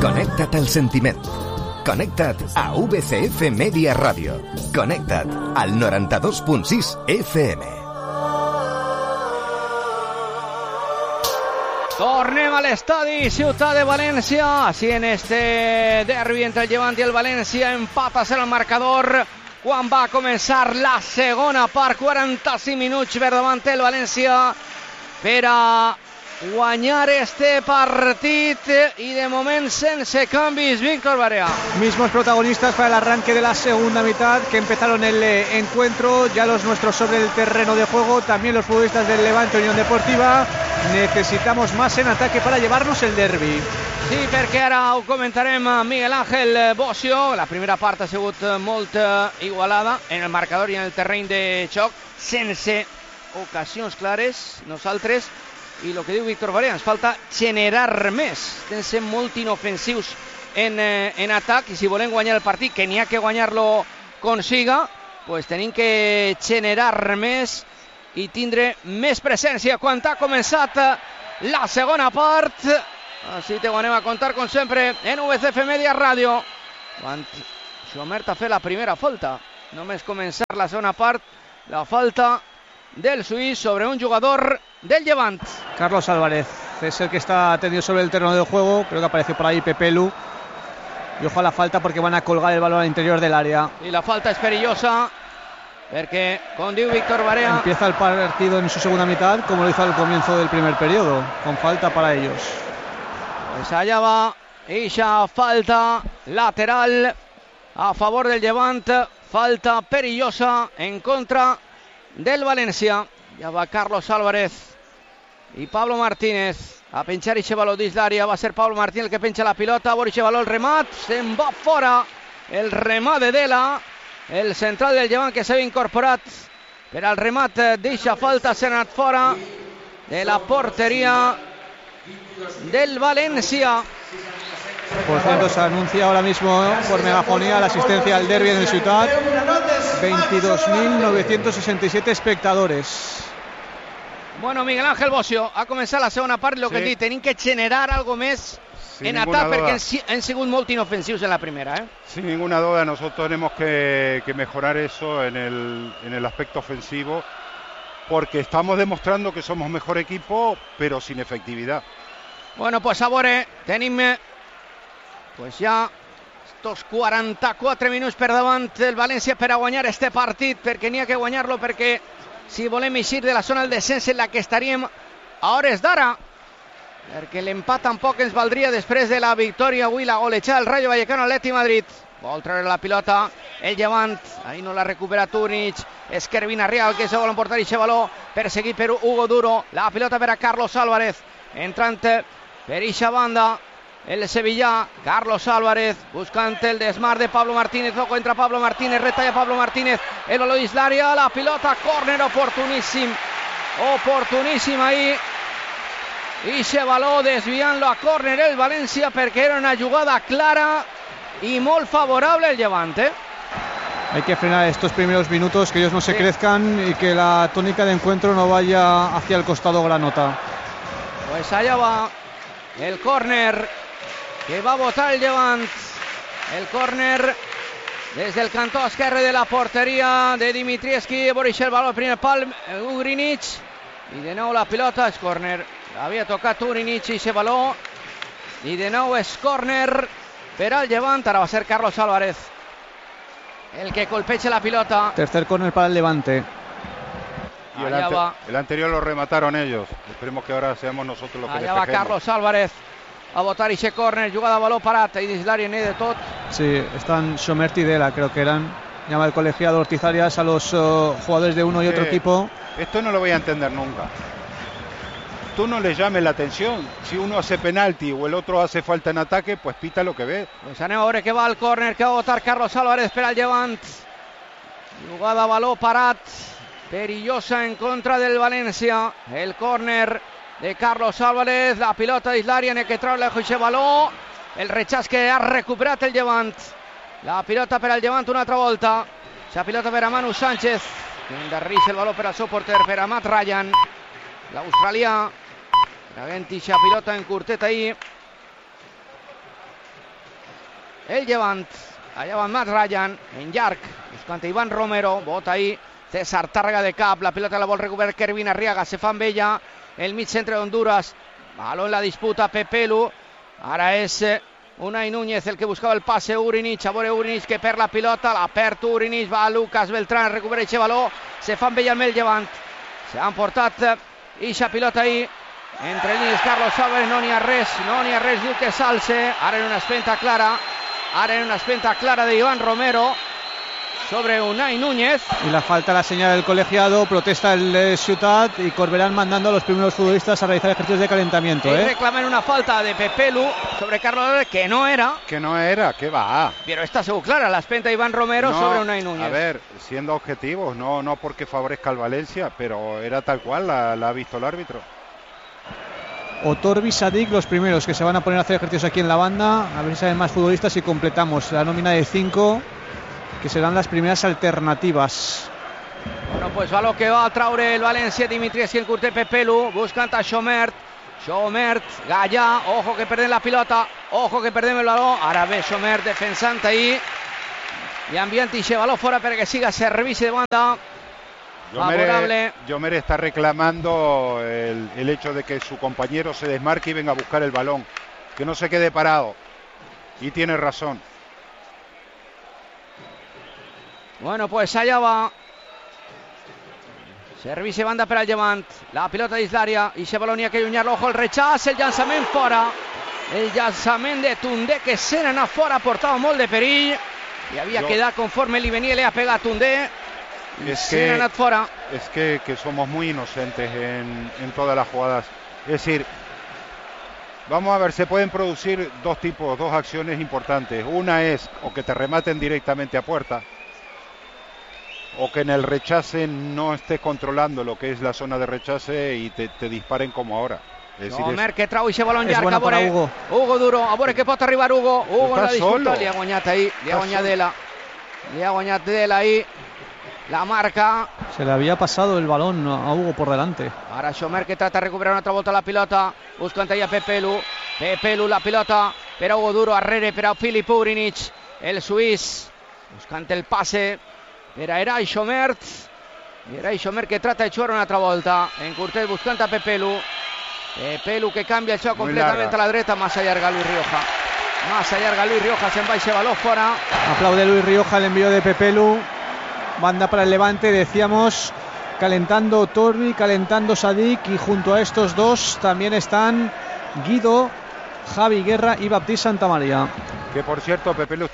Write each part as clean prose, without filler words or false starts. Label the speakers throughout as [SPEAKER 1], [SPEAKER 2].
[SPEAKER 1] Connecta't al sentiment. Connecta't a VCF Media Ràdio. Connecta't al 92.6 FM.
[SPEAKER 2] Tornem a l'estadi Ciutat de València. Així en este derbi entre el Llevant i el València, empat a 0 el marcador quan va començar la segona part. 45 minuts per davant el València per a guanyar este partit y de moment sense canvis. Víctor Barea.
[SPEAKER 3] Mismos protagonistas para el arranque de la segunda mitad que empezaron el encuentro, ya los nuestros sobre el terreno de juego, también los futbolistas del Levante Unión Deportiva. Necesitamos más en ataque para llevarnos el derbi.
[SPEAKER 2] Sí, perquè ara ho comentarem Miguel Ángel Bocio. La primera part ha sigut molt igualada en el marcador i en el terreny de xoc, sense ocasions clares. Nosaltres, i el que diu Víctor Barea, ens falta generar més. Estem sent molt inofensius en atac, i si volem guanyar el partit, que n'hi ha que guanyar-lo consiga, pues tenim que generar més i tindre més presència quan ha començat la segona part. Així te ho anem a contar com sempre en VCF Media Ràdio. Quan Schomert ha fet la primera falta, només començar la segona part, la falta del suís sobre un jugador del Llevant.
[SPEAKER 3] Carlos Álvarez es el que está tendido sobre el terreno del juego. Creo que apareció por ahí Pepelu. Y ojo a la falta porque van a colgar el balón al interior del área.
[SPEAKER 2] Y la falta es perillosa porque, con diu Víctor Barea,
[SPEAKER 3] empieza el partido en su segunda mitad como lo hizo al comienzo del primer periodo, con falta para ellos.
[SPEAKER 2] Pues allá va esa falta lateral a favor del Llevant. Falta perillosa en contra del València. Ja va Carlos Álvarez i Pablo Martínez a penjar ixe baló dins l'àrea. Va ser Pablo Martínez el que penja la pilota. Vora ixe baló, el remat, se'n va fora el remat de Dela, el central del Llevant, que s'havia incorporat per al remat d'eixa falta. S'ha anat fora de la porteria del València.
[SPEAKER 3] Por cierto, se anuncia ahora mismo por megafonía la asistencia al derbi en el Ciutat. 22.967 espectadores.
[SPEAKER 2] Bueno, Miguel Ángel Bocio, ha començat la segona part, el que dit, tenim que generar algo més en atac, perquè han sigut molt inofensius en la primera.
[SPEAKER 4] Sin ninguna duda, nosotros tenemos que mejorar eso en el aspecto ofensivo, porque estamos demostrando que somos mejor equipo, pero sin efectividad.
[SPEAKER 2] Bueno, pues a veure, tenim pues ja estos 44 minuts per davant del València per a guanyar este partit, perquè n'hi ha que guanyar-lo, perquè si volem eixir de la zona del descens en la que estaríem a hores d'ara, perquè l'empat tampoc ens valdria després de la victòria avui, la golejada del Rayo Vallecano Atleti Madrid. Vol treure la pilota el Llevant, ahí no la recupera Túnic, és Kervin Arriaga que se vol emportar aquest baló, perseguit per Hugo Duro. La pilota per a Carlos Álvarez, entrant per eixa banda el sevillà, Carlos Álvarez buscant el desmar de Pablo Martínez. Luego entra Pablo Martínez, retalla Pablo Martínez, el baló dins l'àrea, la pilota, córner oportuníssim ahí, i se baló desviant-lo a córner el València, perquè era una jugada clara y molt favorable el Llevant.
[SPEAKER 3] Hay que frenar estos primeros minutos, que ellos no se crezcan y que la tónica de encuentro no vaya hacia el costado granota.
[SPEAKER 2] Pues allá va el córner que va a botar el Llevant. El córner desde el cantó esquerre de la porteria de Dimitrievski. Boris el balón, primer pal, Ugrinic. Y de nou la pilota, és córner. Havia tocat Ugrinic i se baló. I de nou és córner per al Llevant. Ara va ser Carlos Álvarez el que colpeche la pilota.
[SPEAKER 3] Tercer córner para el Levante.
[SPEAKER 4] Y el anterior lo remataron ellos. Esperemos que ahora seamos nosotros los que
[SPEAKER 2] allà va Carlos Álvarez a botar ese córner, jugada a baló parat i dins l'àrea n'hi de tot.
[SPEAKER 3] Sí, están Schomert y Dela, creo que eran. Llama el colegiado Ortiz Arias a los jugadores de uno y otro equipo.
[SPEAKER 4] Esto no lo voy a entender nunca. Tú no le llames la atención. Si uno hace penalti o el otro hace falta en ataque, pues pita lo que ve.
[SPEAKER 2] Pues anem a veure que va al córner que va a botar Carlos Álvarez per al Llevant. Jugada a baló parat, perillosa en contra del València. El córner de Carlos Álvarez, la pilota dins l'àrea, n'hi ha que treure lejos aquest baló. El rechaç que ha recuperat el Llevant. La pilota per al Llevant una altra volta. La pilota per a Manu Sánchez, que endarreix el baló per al seu porter, per a Matt Ryan, l'australià. Traguent aquesta pilota en curtet ahí. el Llevant. Allà va Matt Ryan, en llarg, buscant Ivan Romero, bota ahí César Tàrrega de cap, la pilota la vol recuperar Kervin Arriaga, se fa amb ella el mig centre d'Honduras, baló en la disputa, Pepelu, ara és Unai Núñez el que buscava el passe, Urinic, a veure Urinic que perd la pilota, la perd Urinic, va Lucas Beltrán, recupera aquest baló, se fa amb ella amb el Llevant, se han portat eixa pilota ahí, entre línies Carlos Álvarez, no n'hi ha res, diu que s'alce, ara en una espenta clara d'Ivan Romero, sobre Unai Núñez.
[SPEAKER 3] Y la falta la señal del colegiado, protesta el Ciutat y Corberán mandando a los primeros futbolistas a realizar ejercicios de calentamiento.
[SPEAKER 2] Reclaman una falta de Pepelu sobre Carlos Álvarez, que no era,
[SPEAKER 4] que va.
[SPEAKER 2] pero está seguro clara la espenta Iván Romero sobre Unai Núñez.
[SPEAKER 4] A ver, siendo objetivos, no porque favorezca al Valencia, pero era tal cual, la ha visto el árbitro.
[SPEAKER 3] Otorbi, Sadik, los primeros que se van a poner a hacer ejercicios aquí en la banda, a ver si salen más futbolistas y completamos la nómina de 5. Que serán las primeras alternativas.
[SPEAKER 2] Bueno, pues va lo que va a traure el València, Dimitrievski, el curter Pepelu, buscant a Xomert, Gallà, ojo que perdem la pilota, ojo que perdem el baló, ara ve Xomert defensant ahí, i enviant aquest baló fora perquè siga servici de banda favorable.
[SPEAKER 4] Yomer está reclamando el hecho de que su compañero se desmarque y venga a buscar el balón, que no se quede parado, y tiene razón.
[SPEAKER 2] Bueno, pues allà va. Servici banda per al Llevant. La pilota dins l'àrea. I aquest baló n'hi ha que allunyar-lo. Ojo, el rechaç, el llançament fora. El llançament de Tundé que se n'ha anat fora. Portava molt de perill. I havia quedat conforme li venia, le ha pegat Tundé. Y se n'ha anat fora.
[SPEAKER 4] Es que somos muy inocentes en todas las jugadas. Es decir, vamos a ver, se pueden producir dos acciones importantes. Una es o que te rematen directamente a puerta, o que en el rechace no estés controlando lo que es la zona de rechace y te disparen como ahora.
[SPEAKER 2] Homer que trau aquest baló en llarg,
[SPEAKER 3] a veure
[SPEAKER 2] Hugo Duro, a veure que pot arribar Hugo en la disputa,
[SPEAKER 4] solo.
[SPEAKER 2] Li ha guanyat ahí, li ha guanyat Dela ahí, la marca.
[SPEAKER 3] Se le había pasado el balón a Hugo por delante.
[SPEAKER 2] Ara Xomer que trata de recuperar una altra volta la pilota, buscant allà Pepelu, la pilota per a Hugo Duro, arrere per a Filip Urinic, el suís, buscant el passe per a Eray Xomert, que trata de xuar una altra volta, en curtet buscant a Pepelu que canvia el xoc completament a la dreta, massa llarga Luis Rioja, se'n va aquest baló fora.
[SPEAKER 3] Aplaude Luis Rioja el envío de Pepelu, banda para el Levante, decíamos, calentando Otorbi, calentando Sadik, y junto a estos dos también están Guido, Javi Guerra y Baptiste Santamaría.
[SPEAKER 4] Que por cierto, Pepelu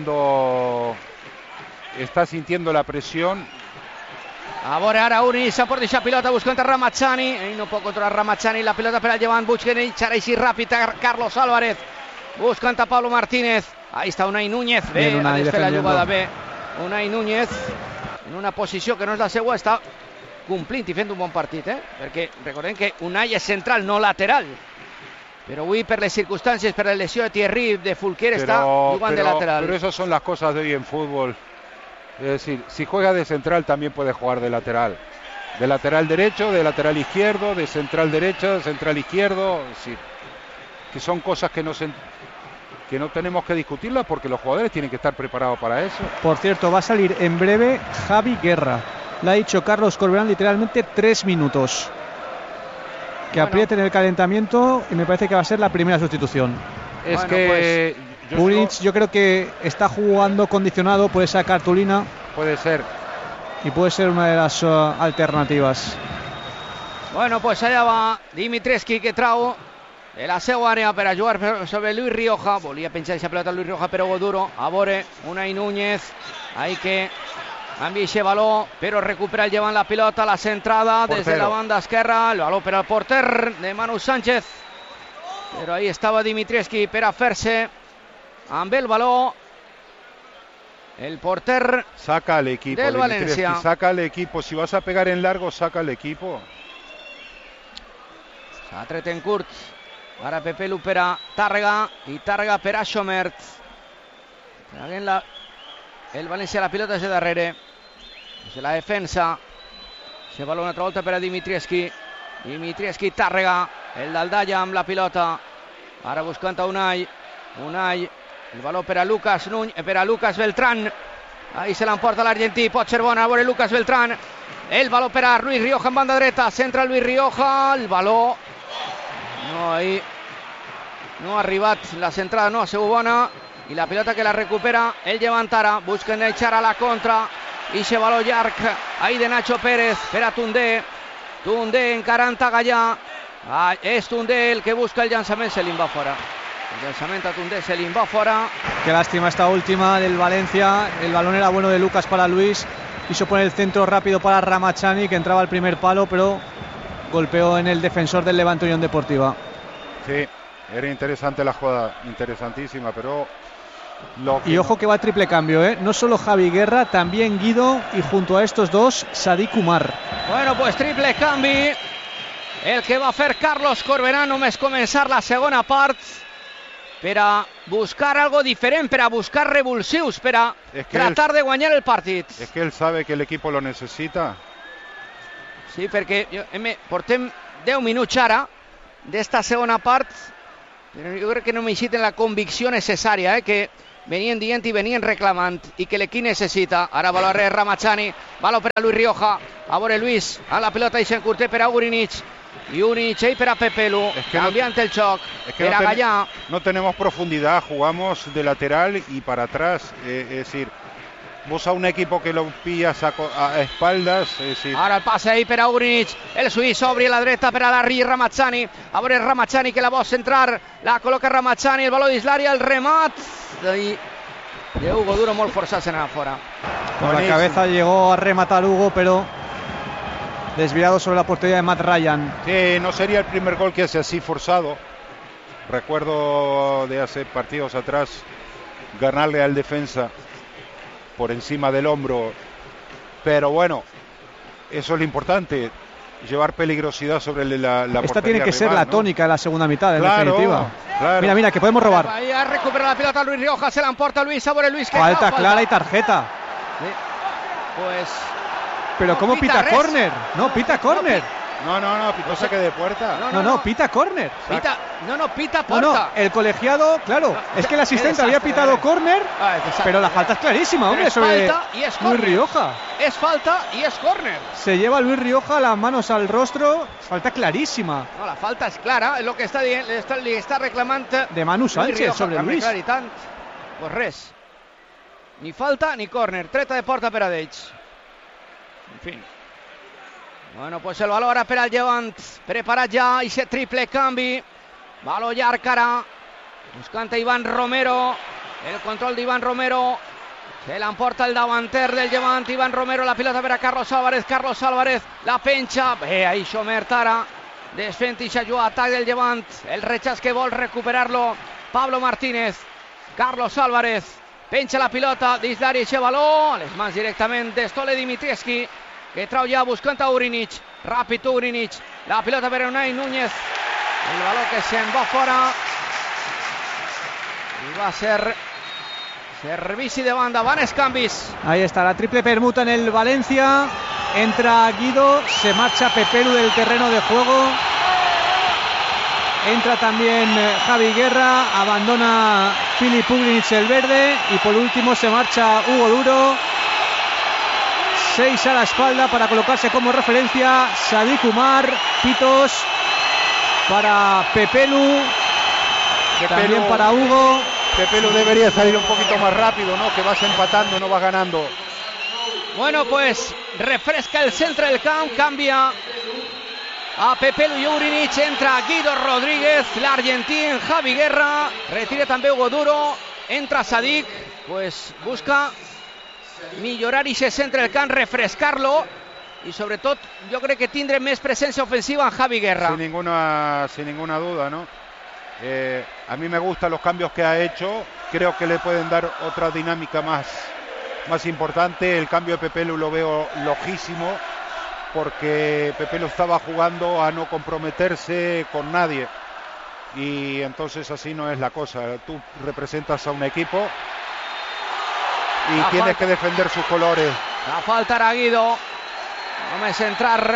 [SPEAKER 4] está sintiendo la presión.
[SPEAKER 2] A veure ara Urinic s'ha portat aquesta pilota buscant a Ramazzani, ell no pot controlar Ramazzani, la pilota per al Llevant, busquen ell, ara així ràpid a Carlos Álvarez, buscant a Pablo Martínez, ahí està Unai Núñez, bé, ha de fer la jugada bé, Unai Núñez en una posició que no és la seva, està complint i fent un bon partit, perquè recordem que Unai és central, no lateral, però avui per les circumstàncies, per la lesió de Thierry, de Fulquier, està jugant de lateral.
[SPEAKER 4] Pero esas son las cosas de hoy en fútbol. Es decir, si juega de central también puede jugar de lateral derecho, de lateral izquierdo, de central derecha, de central izquierdo, es decir, que son cosas que no tenemos que discutirlas porque los jugadores tienen que estar preparados para eso.
[SPEAKER 3] Por cierto, va a salir en breve Javi Guerra, le ha dicho Carlos Corberán literalmente 3 minutos. Que aprieten el calentamiento y me parece que va a ser la primera sustitución.
[SPEAKER 4] Es que
[SPEAKER 3] Urinic yo creo que está jugando condicionado por esa cartulina.
[SPEAKER 4] Puede ser.
[SPEAKER 3] Y puede ser una de las alternativas.
[SPEAKER 2] Bueno, pues allà va Dimitrievski que trau de la seva àrea per a jugar sobre Luis Rioja. Volia penjar aquesta pelota Luis Rioja, però Hugo Duro. A veure, Unai Núñez. Ahí que envia aquest baló, però recupera el Llevant la pilota, la centrada des de la banda esquerra. El baló per al porter de Manu Sánchez. Però ahí estava Dimitrievski per a fer-se amb el baló. El porter
[SPEAKER 4] saca al equipo
[SPEAKER 2] del Valencia.
[SPEAKER 4] Saca al equipo. Si vas a pegar en largo, saca al equipo.
[SPEAKER 2] S'ha tret en curt. Ara Pepelu per a Tàrrega i Tàrrega per a Xomert. El València la pilota des de darrere. Des de la defensa. Se baló una altra volta per a Dimitrievski. Dimitrievski, Tàrrega. El d'Aldalla amb la pilota. Ara buscant a Unai. Unai El balón per a Lucas Beltrán. Ahí se l'emporta l'argentí, pot ser bona, a veure Lucas Beltrán. El baló per a Luis Rioja en banda dreta, centra Luis Rioja, el baló no, ahí no ha arribat, la centrada no ha sigut bona, i la pilota que la recupera el Llevantara, busquen echar a la contra, i se baló llarg ahí de Nacho Pérez per a Tundé encarant a Gallà, és Tundé el que busca el llançament, se li va fora. El lanzamiento a Tundé, se le va fuera.
[SPEAKER 3] Qué lástima esta última del Valencia. El balón era bueno de Lucas para Luis. Quiso poner el centro rápido para Ramachani, que entraba al primer palo, pero golpeó en el defensor del Levante Unión Deportiva.
[SPEAKER 4] Sí, era interesante la jugada, interesantísima, pero...
[SPEAKER 3] Y ojo que va a triple cambio, ¿eh? No solo Javi Guerra, también Guido, y junto a estos dos, Sadik Umar.
[SPEAKER 2] Bueno, pues triple canvi. El que va a fer Carlos Corberà només començar la segona part, per a buscar algo diferent, per a buscar revulsius, per a tratar de guanyar el partit.
[SPEAKER 4] Es que él sabe que el equipo lo necesita.
[SPEAKER 2] Sí, perquè portem 10 minuts ara d'esta segona part, però jo crec que no m'existen la convicció necessària, que venien dient i venien reclamant, i que l'equip necessita. Ara baló a Ramachani, baló per a Luis Rioja, a veure Luis, a la pilota i s'encurté per a Urinic. Y Urinic ahí para Pepelu, cambiante el choc, era Gallà.
[SPEAKER 4] No tenemos profundidad, jugamos de lateral y para atrás, es decir, vos a un equipo que lo pillas a espaldas, es decir...
[SPEAKER 2] Ara el passe ahí per a Urinic, el suís obri a la dreta per a Larry Ramachani, a veure Ramachani que la vol centrar, la col·loca Ramachani, el baló d'Islari, el remat de Hugo Duro molt forçat, se n'anava fora.
[SPEAKER 3] Con la cabeza llegó a rematar Hugo, pero... desviado sobre la portería de Matt Ryan.
[SPEAKER 4] Sí, no sería el primer gol que hace así forzado. Recuerdo de hace partidos atrás ganarle al defensa por encima del hombro. Pero bueno, eso es lo importante, llevar peligrosidad sobre la portería.
[SPEAKER 3] Esta tiene que
[SPEAKER 4] rival,
[SPEAKER 3] ser la
[SPEAKER 4] ¿no?
[SPEAKER 3] tónica de la segunda mitad, en
[SPEAKER 4] Claro,
[SPEAKER 3] definitiva.
[SPEAKER 4] claro.
[SPEAKER 3] Mira, que podemos robar.
[SPEAKER 2] Ahí ha recuperado la pelota Luis Rioja, se la emporta Luis, a veure Luis. Que
[SPEAKER 3] Falta clara y tarjeta.
[SPEAKER 2] Sí. Pues...
[SPEAKER 3] Pero ¿cómo pita córner? No, pita córner.
[SPEAKER 4] No saque de puerta.
[SPEAKER 3] No, pita córner.
[SPEAKER 2] Pita puerta.
[SPEAKER 3] El colegiado, claro, es que el asistente había pitado córner, pero la falta es clarísima, hombre, sobre Luis Rioja.
[SPEAKER 2] Es falta y es córner.
[SPEAKER 3] Se lleva Luis Rioja las manos al rostro, falta clarísima.
[SPEAKER 2] No, la falta es clara, es lo que li està reclamant
[SPEAKER 3] de Manu Sánchez Rioja, sobre Luis.
[SPEAKER 2] Clar, i tant, pues res. Ni falta ni córner, treta de porta per a d'ells. En fin. Bueno, pues el baló ara per al Llevant, preparat ja, i se triple canvi, baló llarg ara, buscant a Iván Romero, el control d'Iván Romero, se l'emporta el davanter del Llevant, Iván Romero, la pilota per a Carlos Álvarez, la penja, bé, ahí Xomert ara, desfent i jugada, atac del Llevant, el rechaç que vol recuperar-lo, Pablo Martínez, Carlos Álvarez, penja la pilota d'Islari, eixe baló, a les mans directament d'Stole Dimitrievski, que trau ja buscant a Urinic, ràpid Urinic, la pilota per a Unai Núñez, el baló que se'n va fora, i va ser servici de banda, vanes canvis.
[SPEAKER 3] Ahí está la triple permuta en el Valencia, entra Guido, se marcha Pepelu del terreno de juego, entra también Javi Guerra, abandona Filip Urinic el verde, y por último se marcha Hugo Duro. 6 a la espalda para colocarse como referencia Sadik Umar, pitos para Pepelu, también para Hugo.
[SPEAKER 4] Pepelu debería salir un poquito más rápido, ¿no? Que vas empatando, no vas ganando.
[SPEAKER 2] Bueno, pues refresca el centro del camp, cambia a Pepelu i Urinic, entra Guido Rodríguez, l'argentí, Javi Guerra, retira també Hugo Duro, entra Sadik, pues busca millorar i se centra el camp, refrescar-lo i sobretot jo crec que tindre més presència ofensiva en Javi Guerra.
[SPEAKER 4] Sin ninguna duda, ¿no? A mí me gustan los cambios que ha hecho, creo que le pueden dar otra dinámica más importante. El cambio de Pepelu lo veo lojísimo, porque Pepelu estaba jugando a no comprometerse con nadie, y entonces así no es la cosa. Tú representas a un equipo y tienes que defender sus colores.
[SPEAKER 2] La falta era Guido, només entrar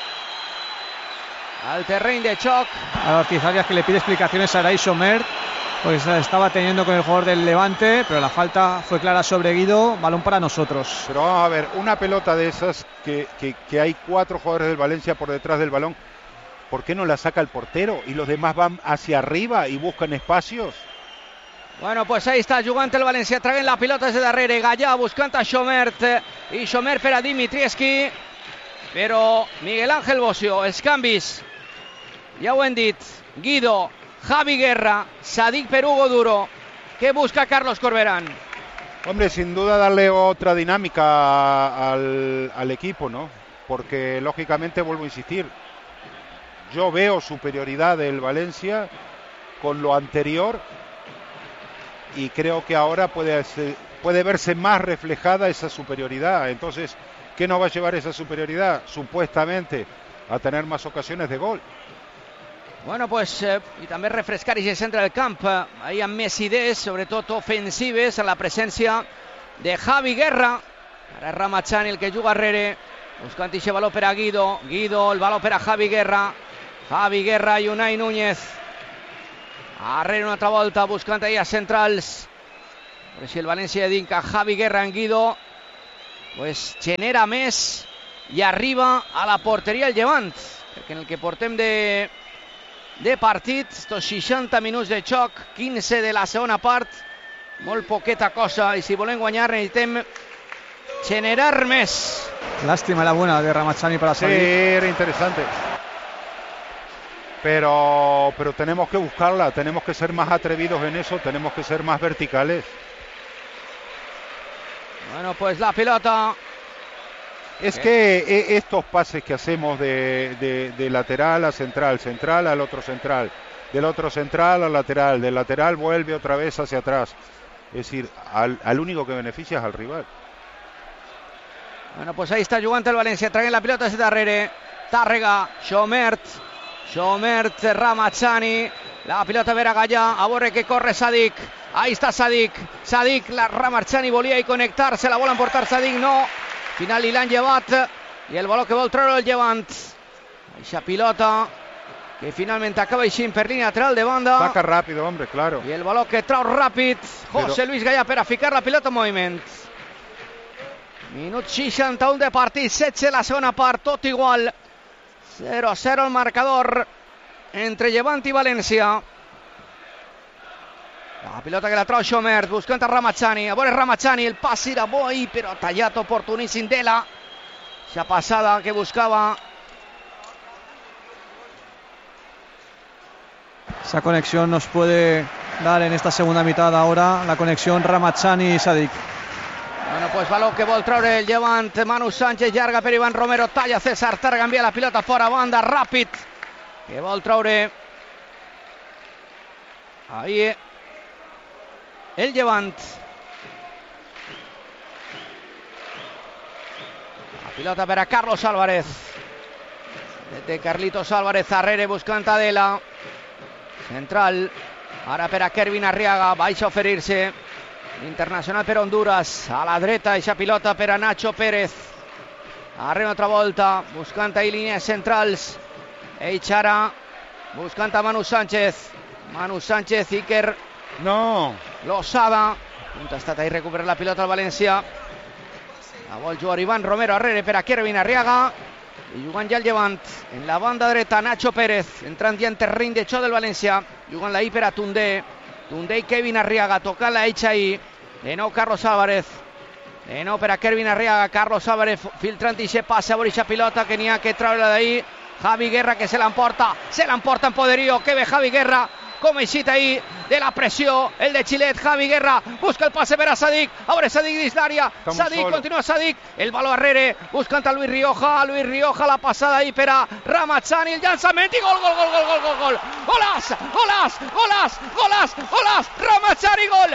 [SPEAKER 2] al terreny de xoc.
[SPEAKER 3] A Ortiz Arias, que le pide explicaciones a Aray Xomert. Pues estaba teniendo con el jugador del Levante, pero la falta fue clara sobre Guido, balón para nosotros.
[SPEAKER 4] Pero vamos a ver, una pelota de esas que hay 4 jugadores del Valencia por detrás del balón, ¿por qué no la saca el portero y los demás van hacia arriba y buscan espacios?
[SPEAKER 2] Bueno, pues ahí está jugant el València, traient la pilota des de darrere, Gallà buscant a Xomert, i Xomert per a Dimitrievski, però Miguel Ángel Bocio, els canvis, ja ho hem dit, Guido, Javi Guerra, Sadik per Hugo Duro, ¿qué busca Carlos Corberán?
[SPEAKER 4] Hombre, sin duda darle otra dinámica al equipo, ¿no? Porque lógicamente, vuelvo a insistir, yo veo superioridad del Valencia con lo anterior y creo que ahora puede verse más reflejada esa superioridad. Entonces, ¿qué nos va a llevar esa superioridad? Supuestamente a tener más ocasiones de gol.
[SPEAKER 2] Bueno, pues, i també refrescar i centre del camp, ahí amb més idees, sobretot ofensives, en la presència de Javi Guerra. Ara és Ramachani el que juga darrere, buscant aquest baló per a Guido, el baló per a Javi Guerra i Unai Núñez. Darrere una altra volta, buscant ahí a centrals. Però si el València dedica Javi Guerra en Guido, pues genera més i arriba a la porteria el Llevant, perquè en el que portem de partit, estos 60 minuts de xoc, 15 de la segona part, molt poqueta cosa, i si volem guanyar necessitem generar més.
[SPEAKER 3] Lástima la buena de Ramachani para salir.
[SPEAKER 4] Sí, era interesante. Pero tenemos que buscarla, tenemos que ser más atrevidos en eso, tenemos que ser más verticales.
[SPEAKER 2] Bueno, pues la pelota.
[SPEAKER 4] Es que estos pases que hacemos de lateral a central, central al otro central, del otro central al lateral, del lateral vuelve otra vez hacia atrás. Es decir, al único que beneficia es al rival.
[SPEAKER 2] Bueno, pues ahí está jugant el València, traient la pilota des de darrere. Tàrrega, Xomert, Ramachani, la pilota per a Gallà, a veure que corre Sadik. Ahí está Sadik, la Ramachani volia connectar-se, la vol emportar Sadik, no. Al final li l'han llevat i el baló que vol treure el Llevant. Eixa pilota que finalment acaba eixint per línia lateral de banda.
[SPEAKER 4] Saca rápido, hombre, claro.
[SPEAKER 2] I el baló que trau ràpid José Luis Gallà per a ficar la pilota en moviment. Minut 61 de partit, 16 la segona part, tot igual. 0-0 el marcador entre Llevant i València. La pilota que la trau Xomert, buscant a Ramachani. A veure Ramachani, el pas era bo, però tallat oportuníssim Dela. Esa pasada que buscaba.
[SPEAKER 3] Esa conexión nos puede dar en esta segunda mitad ahora, la conexión Ramachani y Sadik.
[SPEAKER 2] Bueno, pues baló que vol treure el Llevant. Manu Sánchez, llarga per Iván Romero, talla César Tàrrega, envia la pilota fora banda, ràpid, que vol treure ahí el Llevant. La pilota per a Carlos Álvarez. Desde Carlitos Álvarez, darrere buscant Adela. Central. Ara per a Kervin Arriaga. Baixa a oferir-se. Internacional per Honduras. A la dreta, eixa pilota per a Nacho Pérez. Arre una altra volta. Buscant ahí línies centrals. Eixa buscant a Manu Sánchez. Iker.
[SPEAKER 4] No.
[SPEAKER 2] Losada. Ha estat ahí recuperar la pilota al València. La vol jugar Iván Romero arrere per a Kervin Arriaga. I jugant ja el Llevant. En la banda dreta Nacho Pérez. Entrant ja en terreny de xoc del València. Jugant la per a Tundé. Tundé i Kevin Arriaga. Tocant la ahí. De nou Carlos Álvarez. De nou per a Kervin Arriaga. Carlos Álvarez filtrant i se passa a veure aquesta pilota que n'hi ha que treure d'ahí. Javi Guerra que se l'emporta en poderío. Que ve Javi Guerra. Com eixit ahí de la pressió, el de Xilet, Javi Guerra, busca el passe per a Sadik, a veure Sadik dins l'àrea, Sadik, continua Sadik, el baló arrere, buscant a Luis Rioja, la passada ahí per a Ramachani, el llançament i gol, golaç, Ramachani, gol,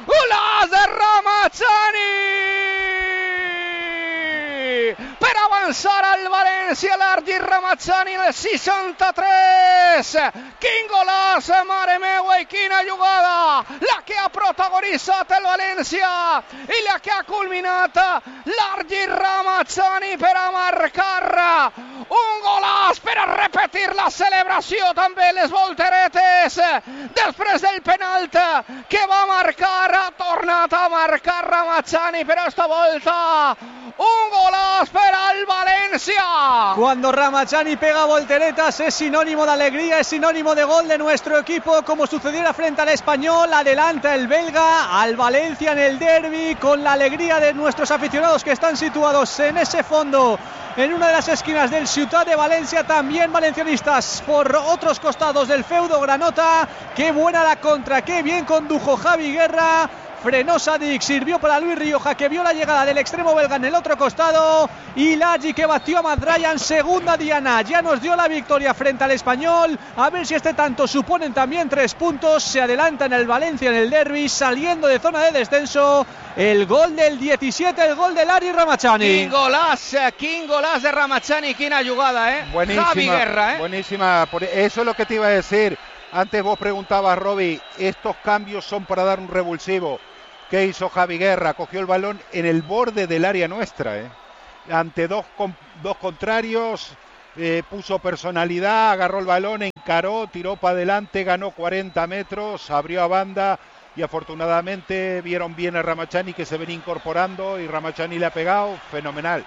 [SPEAKER 2] Ramachani per avançar al València, l'Argi Ramazzani nel 63. Quin golaç, mare meua, i quina jugada, la que ha protagonitzat el València i la que ha culminat l'Argi Ramazzani per a marcar un golaç, per a repetir la celebració, també les volteretes després del penalt que va marcar, ha tornat a marcar Ramazzani, però esta volta un golaç per al Valencia.
[SPEAKER 3] Cuando Ramazzani pega volteretas es sinónimo de alegría, es sinónimo de gol de nuestro equipo, como sucediera frente al Español. Adelanta el belga al Valencia en el derbi, con la alegría de nuestros aficionados que están situados en ese fondo, en una de las esquinas del Ciutat de Valencia, también valencianistas por otros costados del feudo granota. Qué buena la contra, qué bien condujo Javi Guerra. Frenó Sadik, sirvió para Luis Rioja, que vio la llegada del extremo belga en el otro costado, y Lagi, que batió a Matt Ryan. Segunda diana, ya nos dio la victoria frente al Español. A ver si este tanto suponen también 3 puntos. Se adelanta en el Valencia en el derbi, saliendo de zona de descenso. El gol del 17, el gol de Larry Ramazzani.
[SPEAKER 2] Quin golaç de Ramazzani, quina jugada,
[SPEAKER 4] Buenísima,
[SPEAKER 2] Javi Guerra,
[SPEAKER 4] buenísima. Eso es lo que te iba a decir. Antes vos preguntabas, Robbie, estos cambios son para dar un revulsivo. ¿Qué hizo Javi Guerra? Cogió el balón en el borde del área nuestra, ante dos contrarios, puso personalidad, agarró el balón, encaró, tiró para adelante, ganó 40 metros, abrió a banda y afortunadamente vieron bien a Ramazzani, que se ven incorporando, y Ramazzani le ha pegado fenomenal.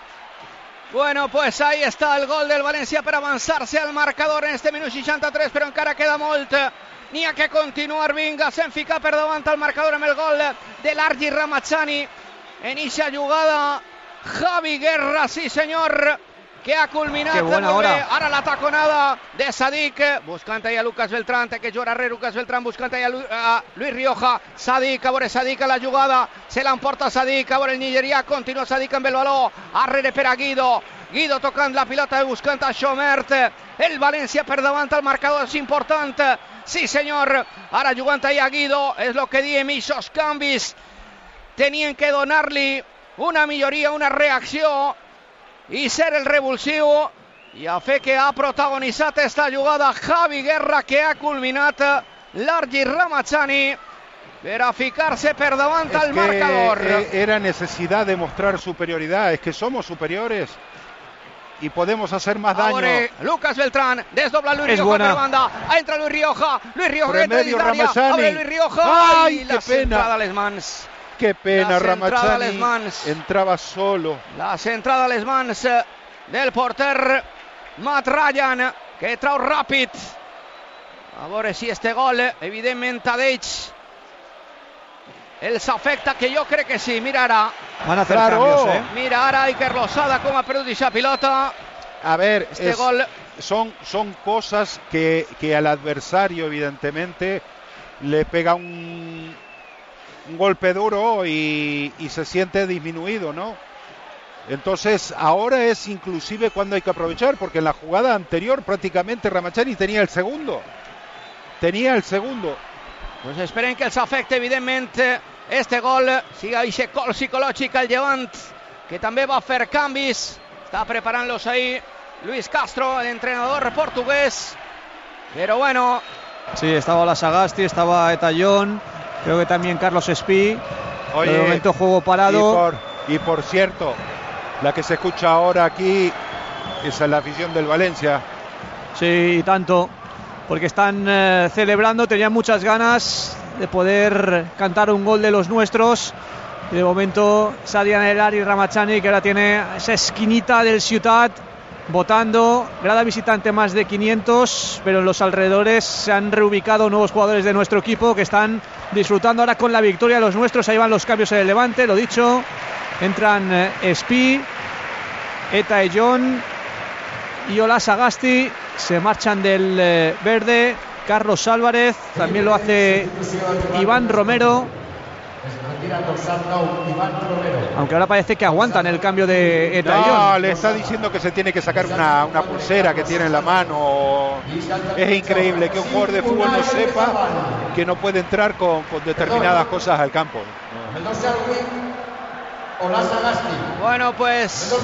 [SPEAKER 2] Bueno, pues ahí está el gol del València per avançar-se al marcador en este minut 63, però encara queda molt. N'hi ha que continuar, vinga, se'n fica per davant al marcador amb el gol de l'Argi Ramazzani. En eixa jugada, Javi Guerra, sí senyor, que ha culminat molt bé. Ara la taconada de Sadik, buscant ahí a Lucas Beltrán, té que jugar a Lucas Beltrán, buscant ahí a Luis Rioja. Sadik, a veure Sadik a la jugada, se l'emporta Sadik, a veure el nigerià, continua Sadik amb el baló, arrere per a Guido tocant la pilota, buscant a Schomert. El València per davant al marcador és important, sí senyor. Ara jugant ahí a Guido, és el que diem, aquests canvis tenien que donar-li una milloria, una reacció i ser el revulsiu, i a fer que ha protagonitzat esta jugada Javi Guerra, que ha culminat l'Argi Ramazzani per a ficar-se per davant al marcador.
[SPEAKER 4] Era necesidad de mostrar superioridad, es que somos superiores y podemos hacer más daño.
[SPEAKER 2] Ahora Lucas Beltrán, desdobla Luis Rioja per banda, entra Luis Rioja entra dins d'àrea, abre Luis Rioja,
[SPEAKER 4] ¡ay, qué pena!
[SPEAKER 2] A les mans.
[SPEAKER 4] Qué pena, Ramazzani entraba solo.
[SPEAKER 2] La centrada a les mans del porter Matt Ryan, que trau ràpid. A veure si este gol, evidentment, a d'ells els afecta, que jo crec que sí. Mira ara.
[SPEAKER 3] Van a hacer cambios,
[SPEAKER 2] Mira ara Iker Losada com ha perdut esa pilota.
[SPEAKER 4] A ver,
[SPEAKER 2] gol
[SPEAKER 4] son cosas que al adversario, evidentemente, le pega un golpe duro y se siente disminuido, ¿no? Entonces ahora es inclusive cuando hay que aprovechar, porque en la jugada anterior prácticamente Ramazzani tenía el segundo.
[SPEAKER 2] Pues esperen que els afecte evidentment este gol, siga aquest gol psicològic al Llevant, que també va fer canvis, està preparant-los ahí Luis Castro, el entrenador portugués, pero bueno.
[SPEAKER 3] Sí, estaba la Sagasti, estaba Etallón, creo que también Carlos Espí.
[SPEAKER 4] Oye,
[SPEAKER 3] de momento juego parado.
[SPEAKER 4] Y por cierto, la que se escucha ahora aquí es la afición del Valencia.
[SPEAKER 3] Sí, y tanto, porque están celebrando, tenían muchas ganas de poder cantar un gol de los nuestros. Y de momento salían el Larry Ramazzani, que ahora tiene esa esquinita del Ciutat, votando. Grada visitante más de 500, pero en los alrededores se han reubicado nuevos jugadores de nuestro equipo que están disfrutando ahora con la victoria de los nuestros. Ahí van los cambios en el Levante, lo dicho. Entran Espí, Eta Ellón y Ola Sagasti. Se marchan del verde Carlos Álvarez, también lo hace Iván Romero. Aunque ahora parece que aguantan el cambio de Etallón.
[SPEAKER 4] No, le está diciendo que se tiene que sacar una pulsera que tiene en la mano. Es increíble que un jugador de fútbol no sepa que no puede entrar con determinadas cosas al campo.
[SPEAKER 2] Bueno, pues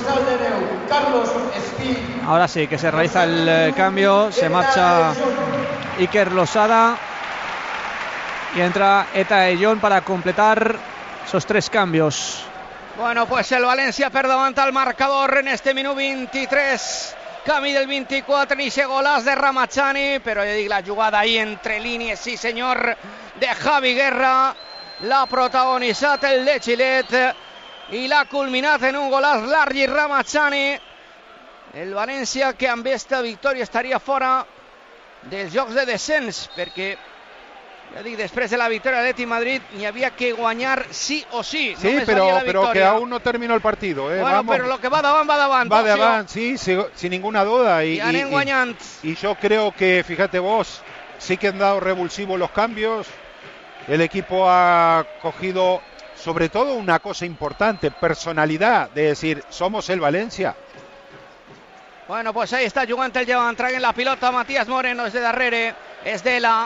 [SPEAKER 3] ahora sí que se realiza el cambio, se marcha Iker Losada y entra Eta Ellón para completar esos 3 cambios.
[SPEAKER 2] Bueno, pues el Valencia perdavanta el marcador en este minuto 23. Camí del 24 ni ese golàs de Ramachani, però ja dic, la jugada ahí entre línies, sí senyor, de Javi Guerra, l'ha protagonitzat el de Xilet i l'ha culminat en un golàs Largi Ramachani. El València que amb esta victòria estaria fora dels jocs de descens, perquè ja dic, després de la victòria de l'Atlètic Madrid n'hi havia que guanyar sí o sí.
[SPEAKER 4] Sí, pero que aún no terminó el partido.
[SPEAKER 2] Bueno,
[SPEAKER 4] vamos.
[SPEAKER 2] pero lo que va davant, va davant.
[SPEAKER 4] Va davant, sí, sin ninguna duda.
[SPEAKER 2] Y anem guanyant.
[SPEAKER 4] Y yo creo que, fíjate vos, sí que han dado revulsivos los cambios. El equipo ha cogido, sobre todo, una cosa importante, personalidad, de decir, somos el Valencia.
[SPEAKER 2] Bueno, pues ahí está jugant el Llevant, traguen la pilota Matías Moreno des de darrere, és Dela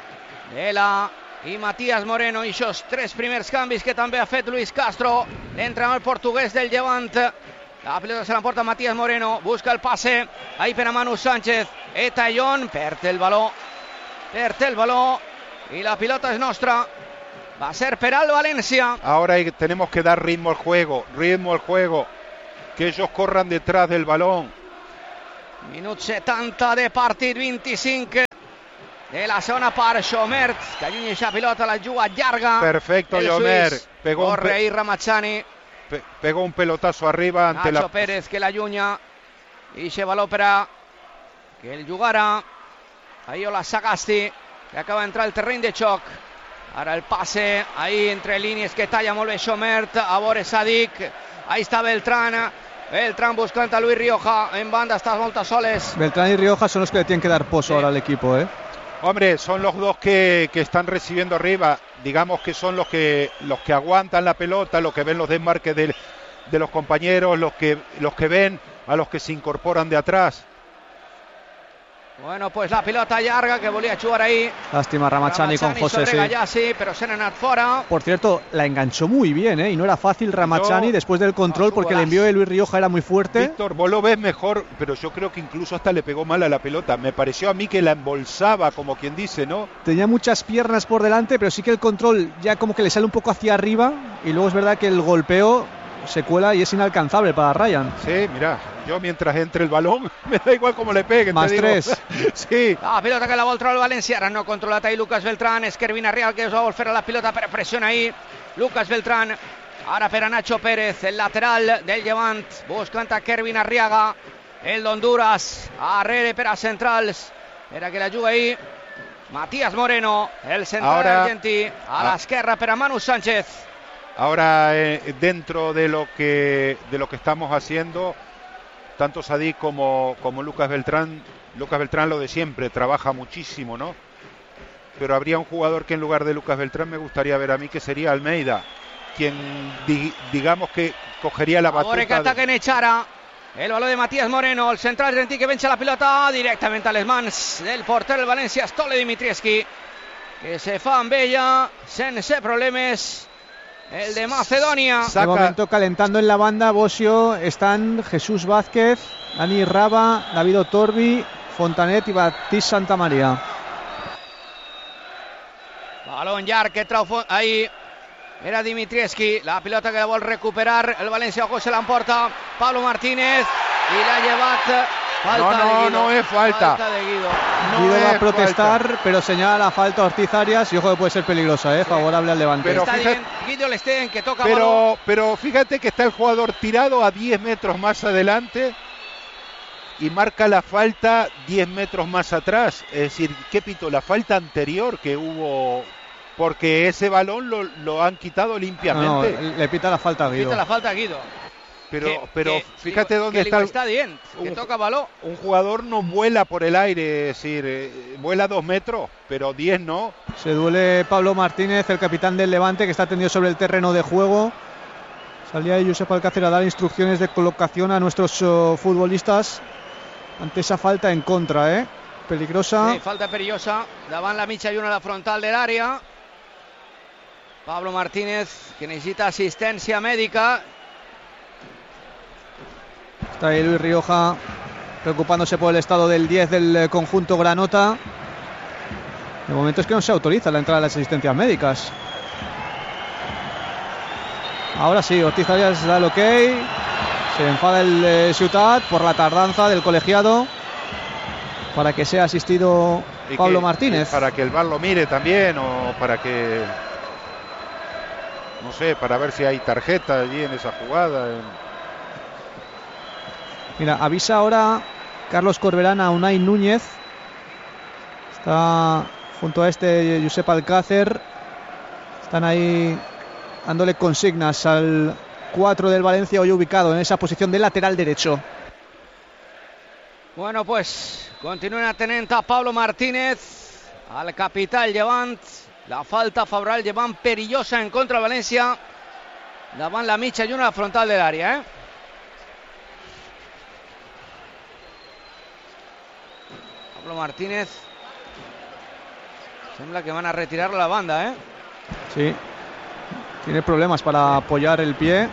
[SPEAKER 2] i Matías Moreno, i aquests 3 primers canvis que també ha fet Luis Castro, l'entrenador portuguès del Llevant. La pilota se l'emporta Matías Moreno, busca el passe, ahí per a Manu Sánchez, Eta Ellón, perd el baló, i la pilota és nostra, va a ser per al Valencia.
[SPEAKER 4] Ahora tenemos que dar ritmo al juego, que ellos corran detrás del balón.
[SPEAKER 2] Minut 70 de partit, 25 de la segona part. Xomert, que allunya aquesta pilota, la juga llarga.
[SPEAKER 4] Perfecto, Xomer.
[SPEAKER 2] Corre ahí Ramachani.
[SPEAKER 4] Pegó un pelotazo arriba ante
[SPEAKER 2] Nacho Pérez, que l'allunya. I se baló per a que el jugara ahí Ola Sagasti, que acaba d'entrar al terreny de xoc. Ara el passe ahí entre línies que talla molt bé Xomert, a veure Sadik, ahí està Beltrán buscant a Luis Rioja en banda, estás moltes soles.
[SPEAKER 3] Beltrán y Rioja son los que le tienen que dar pozo ahora al equipo, ¿eh?
[SPEAKER 4] Hombre, son los dos que están recibiendo arriba, digamos que son los que aguantan la pelota, los que ven los desmarques de los compañeros, los que ven a los que se incorporan de atrás.
[SPEAKER 2] Bueno, pues la pilota llarga que volia jugar ahí.
[SPEAKER 3] Lástima Ramachani con José, sí.
[SPEAKER 2] Ya sí, pero se han anat fora.
[SPEAKER 3] Por cierto, la enganchó muy bien, ¿eh? Y no era fácil Ramachani después del control, porque el envío de Luis Rioja era muy fuerte.
[SPEAKER 4] Víctor, vos lo ves mejor, pero yo creo que incluso hasta le pegó mal a la pelota. Me pareció a mí que la embolsaba, como quien dice, ¿no?
[SPEAKER 3] Tenía muchas piernas por delante, pero sí que el control ya como que le sale un poco hacia arriba. Y luego es verdad que el golpeo se cuela y es inalcanzable para Ryan.
[SPEAKER 4] Sí, mira, yo mientras entre el balón me da igual cómo le peguen.
[SPEAKER 3] Más 3.
[SPEAKER 2] Sí. La pilota que la vol treure el València, ara no controlat ahí Lucas Beltrán, és Kervin Arriaga que es va vol fer a la pilota, però pressiona ahí Lucas Beltrán, ara per a Nacho Pérez, el lateral del Llevant, buscant a Kervin Arriaga, el d'Honduras, arrere per a centrals, per a que la juga ahí Matías Moreno, el central argentí, a l'esquerra per a Manu Sánchez.
[SPEAKER 4] Ahora dentro de lo que estamos haciendo, tanto Sadik como Lucas Beltrán lo de siempre, trabaja muchísimo, ¿no? Pero habría un jugador que en lugar de Lucas Beltrán me gustaría ver a mí, que sería Almeida, quien digamos que cogería la batuta.
[SPEAKER 2] Ahora que ataca en Echara, el balón de Matías Moreno, el central argentí que vencha la pilota directamente a les mans del porter del València, Stole Dimitrievski, que se fa amb ella sense problemes. El de Macedonia.
[SPEAKER 3] De momento calentando en la banda, Bosio, están Jesús Vázquez, Dani Raba, David Otorbi, Fontanet y Baptiste Santamaría.
[SPEAKER 2] Balón llarg que trau ahí. Era Dimitrievski, la pilota que la vol recuperar el València, ojo, se l'emporta Pablo Martínez y la llevat.
[SPEAKER 4] No es falta.
[SPEAKER 2] Falta de Guido.
[SPEAKER 3] Guido va a protestar, pero señala la falta a Ortiz Arias y ojo que puede ser peligrosa, favorable al Levante.
[SPEAKER 2] Pero Guido Lestén que toca
[SPEAKER 4] pero fíjate que está el jugador tirado a 10 metros más adelante y marca la falta 10 metros más atrás. Es decir, ¿qué pito? La falta anterior que hubo, porque ese balón lo han quitado limpiamente.
[SPEAKER 3] No, le pita la falta a Guido.
[SPEAKER 2] Pita la falta a Guido.
[SPEAKER 4] Pero fíjate dónde está
[SPEAKER 2] bien, que toca balón.
[SPEAKER 4] Un jugador no vuela por el aire, es decir, vuela 2 metros, pero 10 no.
[SPEAKER 3] Se duele Pablo Martínez, el capitán del Levante, que está tendido sobre el terreno de juego. Salía Josep Alcácer a dar instrucciones de colocación a nuestros futbolistas ante esa falta en contra, Peligrosa.
[SPEAKER 2] Sí, falta perillosa, davant la mitja lluna a la frontal de l'àrea. Pablo Martínez, que necesita asistencia médica.
[SPEAKER 3] Está ahí Luis Rioja preocupándose por el estado del 10 del conjunto granota. De momento es que no se autoriza la entrada de las asistencias médicas. Ahora sí, Ortiz Arias da el ok. Se enfada el Ciutat por la tardanza del colegiado para que sea asistido Pablo Martínez.
[SPEAKER 4] Para que el VAR lo mire también, o para que, no sé, para ver si hay tarjeta allí en esa jugada.
[SPEAKER 3] Mira, avisa ahora Carlos Corberán a Unai Núñez. Está junto a Josep Alcácer. Están ahí dándole consignas al 4 del Valencia, hoy ubicado en esa posición de lateral derecho.
[SPEAKER 2] Bueno, pues continúen atenent a Pablo Martínez, al capital Llevant. La falta favorable Llevant perillosa en contra del Valencia. Davant la mitja lluna a la frontal del área, Pablo Martínez. Sembla que van a retirar la banda,
[SPEAKER 3] Sí. Tiene problemas para apoyar el pie.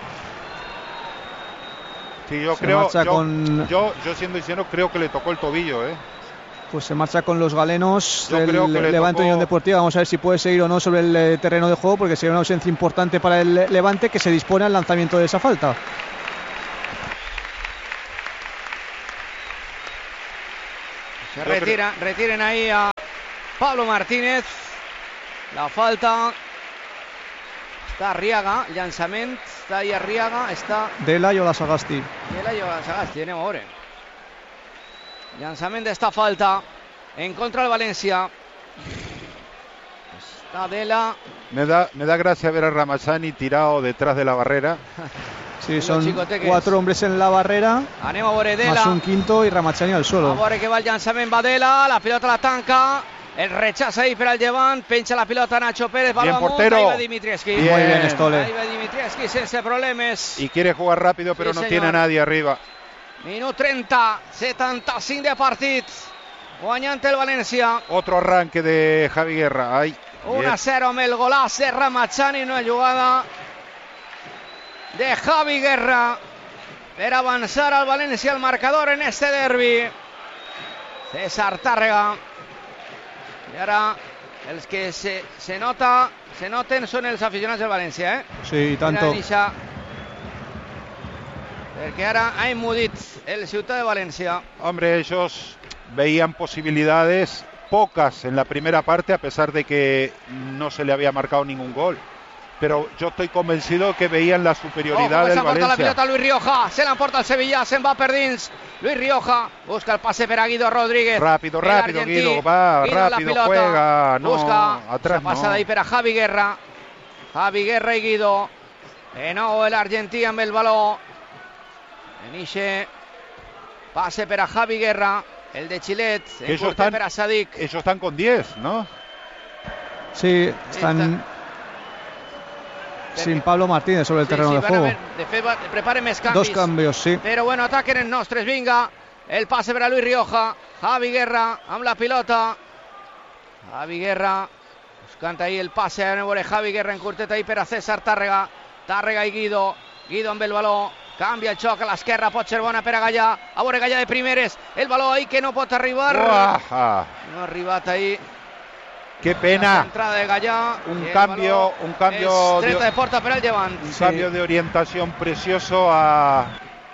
[SPEAKER 4] Sí, yo siendo sincero, creo que le tocó el tobillo,
[SPEAKER 3] Pues se marcha con los galenos
[SPEAKER 4] del
[SPEAKER 3] Levante Unión Deportiva. Vamos a ver si puede seguir o no sobre el terreno de juego, porque sería una ausencia importante para el Levante, que se dispone al lanzamiento de esa falta.
[SPEAKER 2] Retiren ahí a Pablo Martínez. La falta. Està Arriaga, llançament, està ahí Arriaga, està...
[SPEAKER 3] Dela i Sagasti.
[SPEAKER 2] Dela i Sagasti, anem a veure. Llançament d'esta falta en contra del Valencia. Está Dela.
[SPEAKER 4] Me da gracia ver a Ramazani tirado detrás de la barrera.
[SPEAKER 3] Sí, son 4 hombres en la barrera.
[SPEAKER 2] Anem a veure Dela.
[SPEAKER 3] Más un quinto y Ramazani al suelo.
[SPEAKER 2] A veure que va el llançament, va Dela, la pilota la tanca. El rechazo ahí para el Llevant, pencha la pilota Nacho Pérez,
[SPEAKER 4] bien portero.
[SPEAKER 2] Ahí va Dimitrievski.
[SPEAKER 3] Muy bien, Stole.
[SPEAKER 2] Ahí va Dimitrievski sense problemes.
[SPEAKER 4] Y quiere jugar rápido, pero sí, no tiene a nadie arriba.
[SPEAKER 2] Minut 30, 75 de partit. Guanyant el València.
[SPEAKER 4] Otro arranque de Javi Guerra.
[SPEAKER 2] 1-0 amb el golaç de Ramazani, una jugada de Javi Guerra per avançar al València al marcador en este derbi. César Tàrrega. I ara els que se noten són els aficionats del València,
[SPEAKER 3] Sí, i tanto.
[SPEAKER 2] Perquè ara ha emmudit el Ciutat de València.
[SPEAKER 4] Hombre, ellos veían posibilidades, pocas en la primera parte, a pesar de que no se le había marcado ningún gol. Pero yo estoy convencido que veían la superioridad del Valencia.
[SPEAKER 2] La pilota Luis Rioja, se l'emporta el Sevilla, se'n va per dins. Luis Rioja busca el pase per a Guido Rodríguez.
[SPEAKER 4] Rápido, Guido, va,
[SPEAKER 2] Guido
[SPEAKER 4] rápido, juega, no,
[SPEAKER 2] busca,
[SPEAKER 4] atrás
[SPEAKER 2] la passada ahí per a Javi Guerra. Javi Guerra i Guido. De nou l'argentí amb el baló. En ixe pase per a Javi Guerra, el de Chilet, en curte per a Sadik.
[SPEAKER 4] Ellos están con 10, ¿no?
[SPEAKER 3] Sí, están sin Pablo Martínez sobre el terreno de juego.
[SPEAKER 2] De fet, preparen més canvis.
[SPEAKER 3] 2 cambios, sí.
[SPEAKER 2] Però bueno, ataquen els nostres, vinga. El passe per a Luis Rioja. Javi Guerra amb la pilota. Javi Guerra buscant ahí el passe. Anem a veure Javi Guerra en curtet ahí per a César Tàrrega. Tàrrega i Guido. Guido amb el baló. Canvia el xoc a l'esquerra, pot ser bona per a Gallà. A veure Gallà de primeres. El baló ahí que no pot arribar. No ha arribat ahí.
[SPEAKER 4] Qué pena.
[SPEAKER 2] La entrada de Gallà.
[SPEAKER 4] Un cambio
[SPEAKER 2] de porta per al Llevant.
[SPEAKER 4] Un cambio de orientación precioso a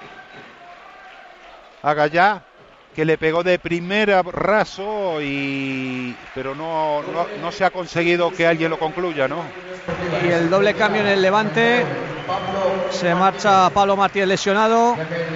[SPEAKER 4] Gallà, que le pegó de primera raso, pero no se ha conseguido que alguien lo concluya, ¿no?
[SPEAKER 3] Y el doble cambio en el Levante. Se marcha Pablo Martínez lesionado.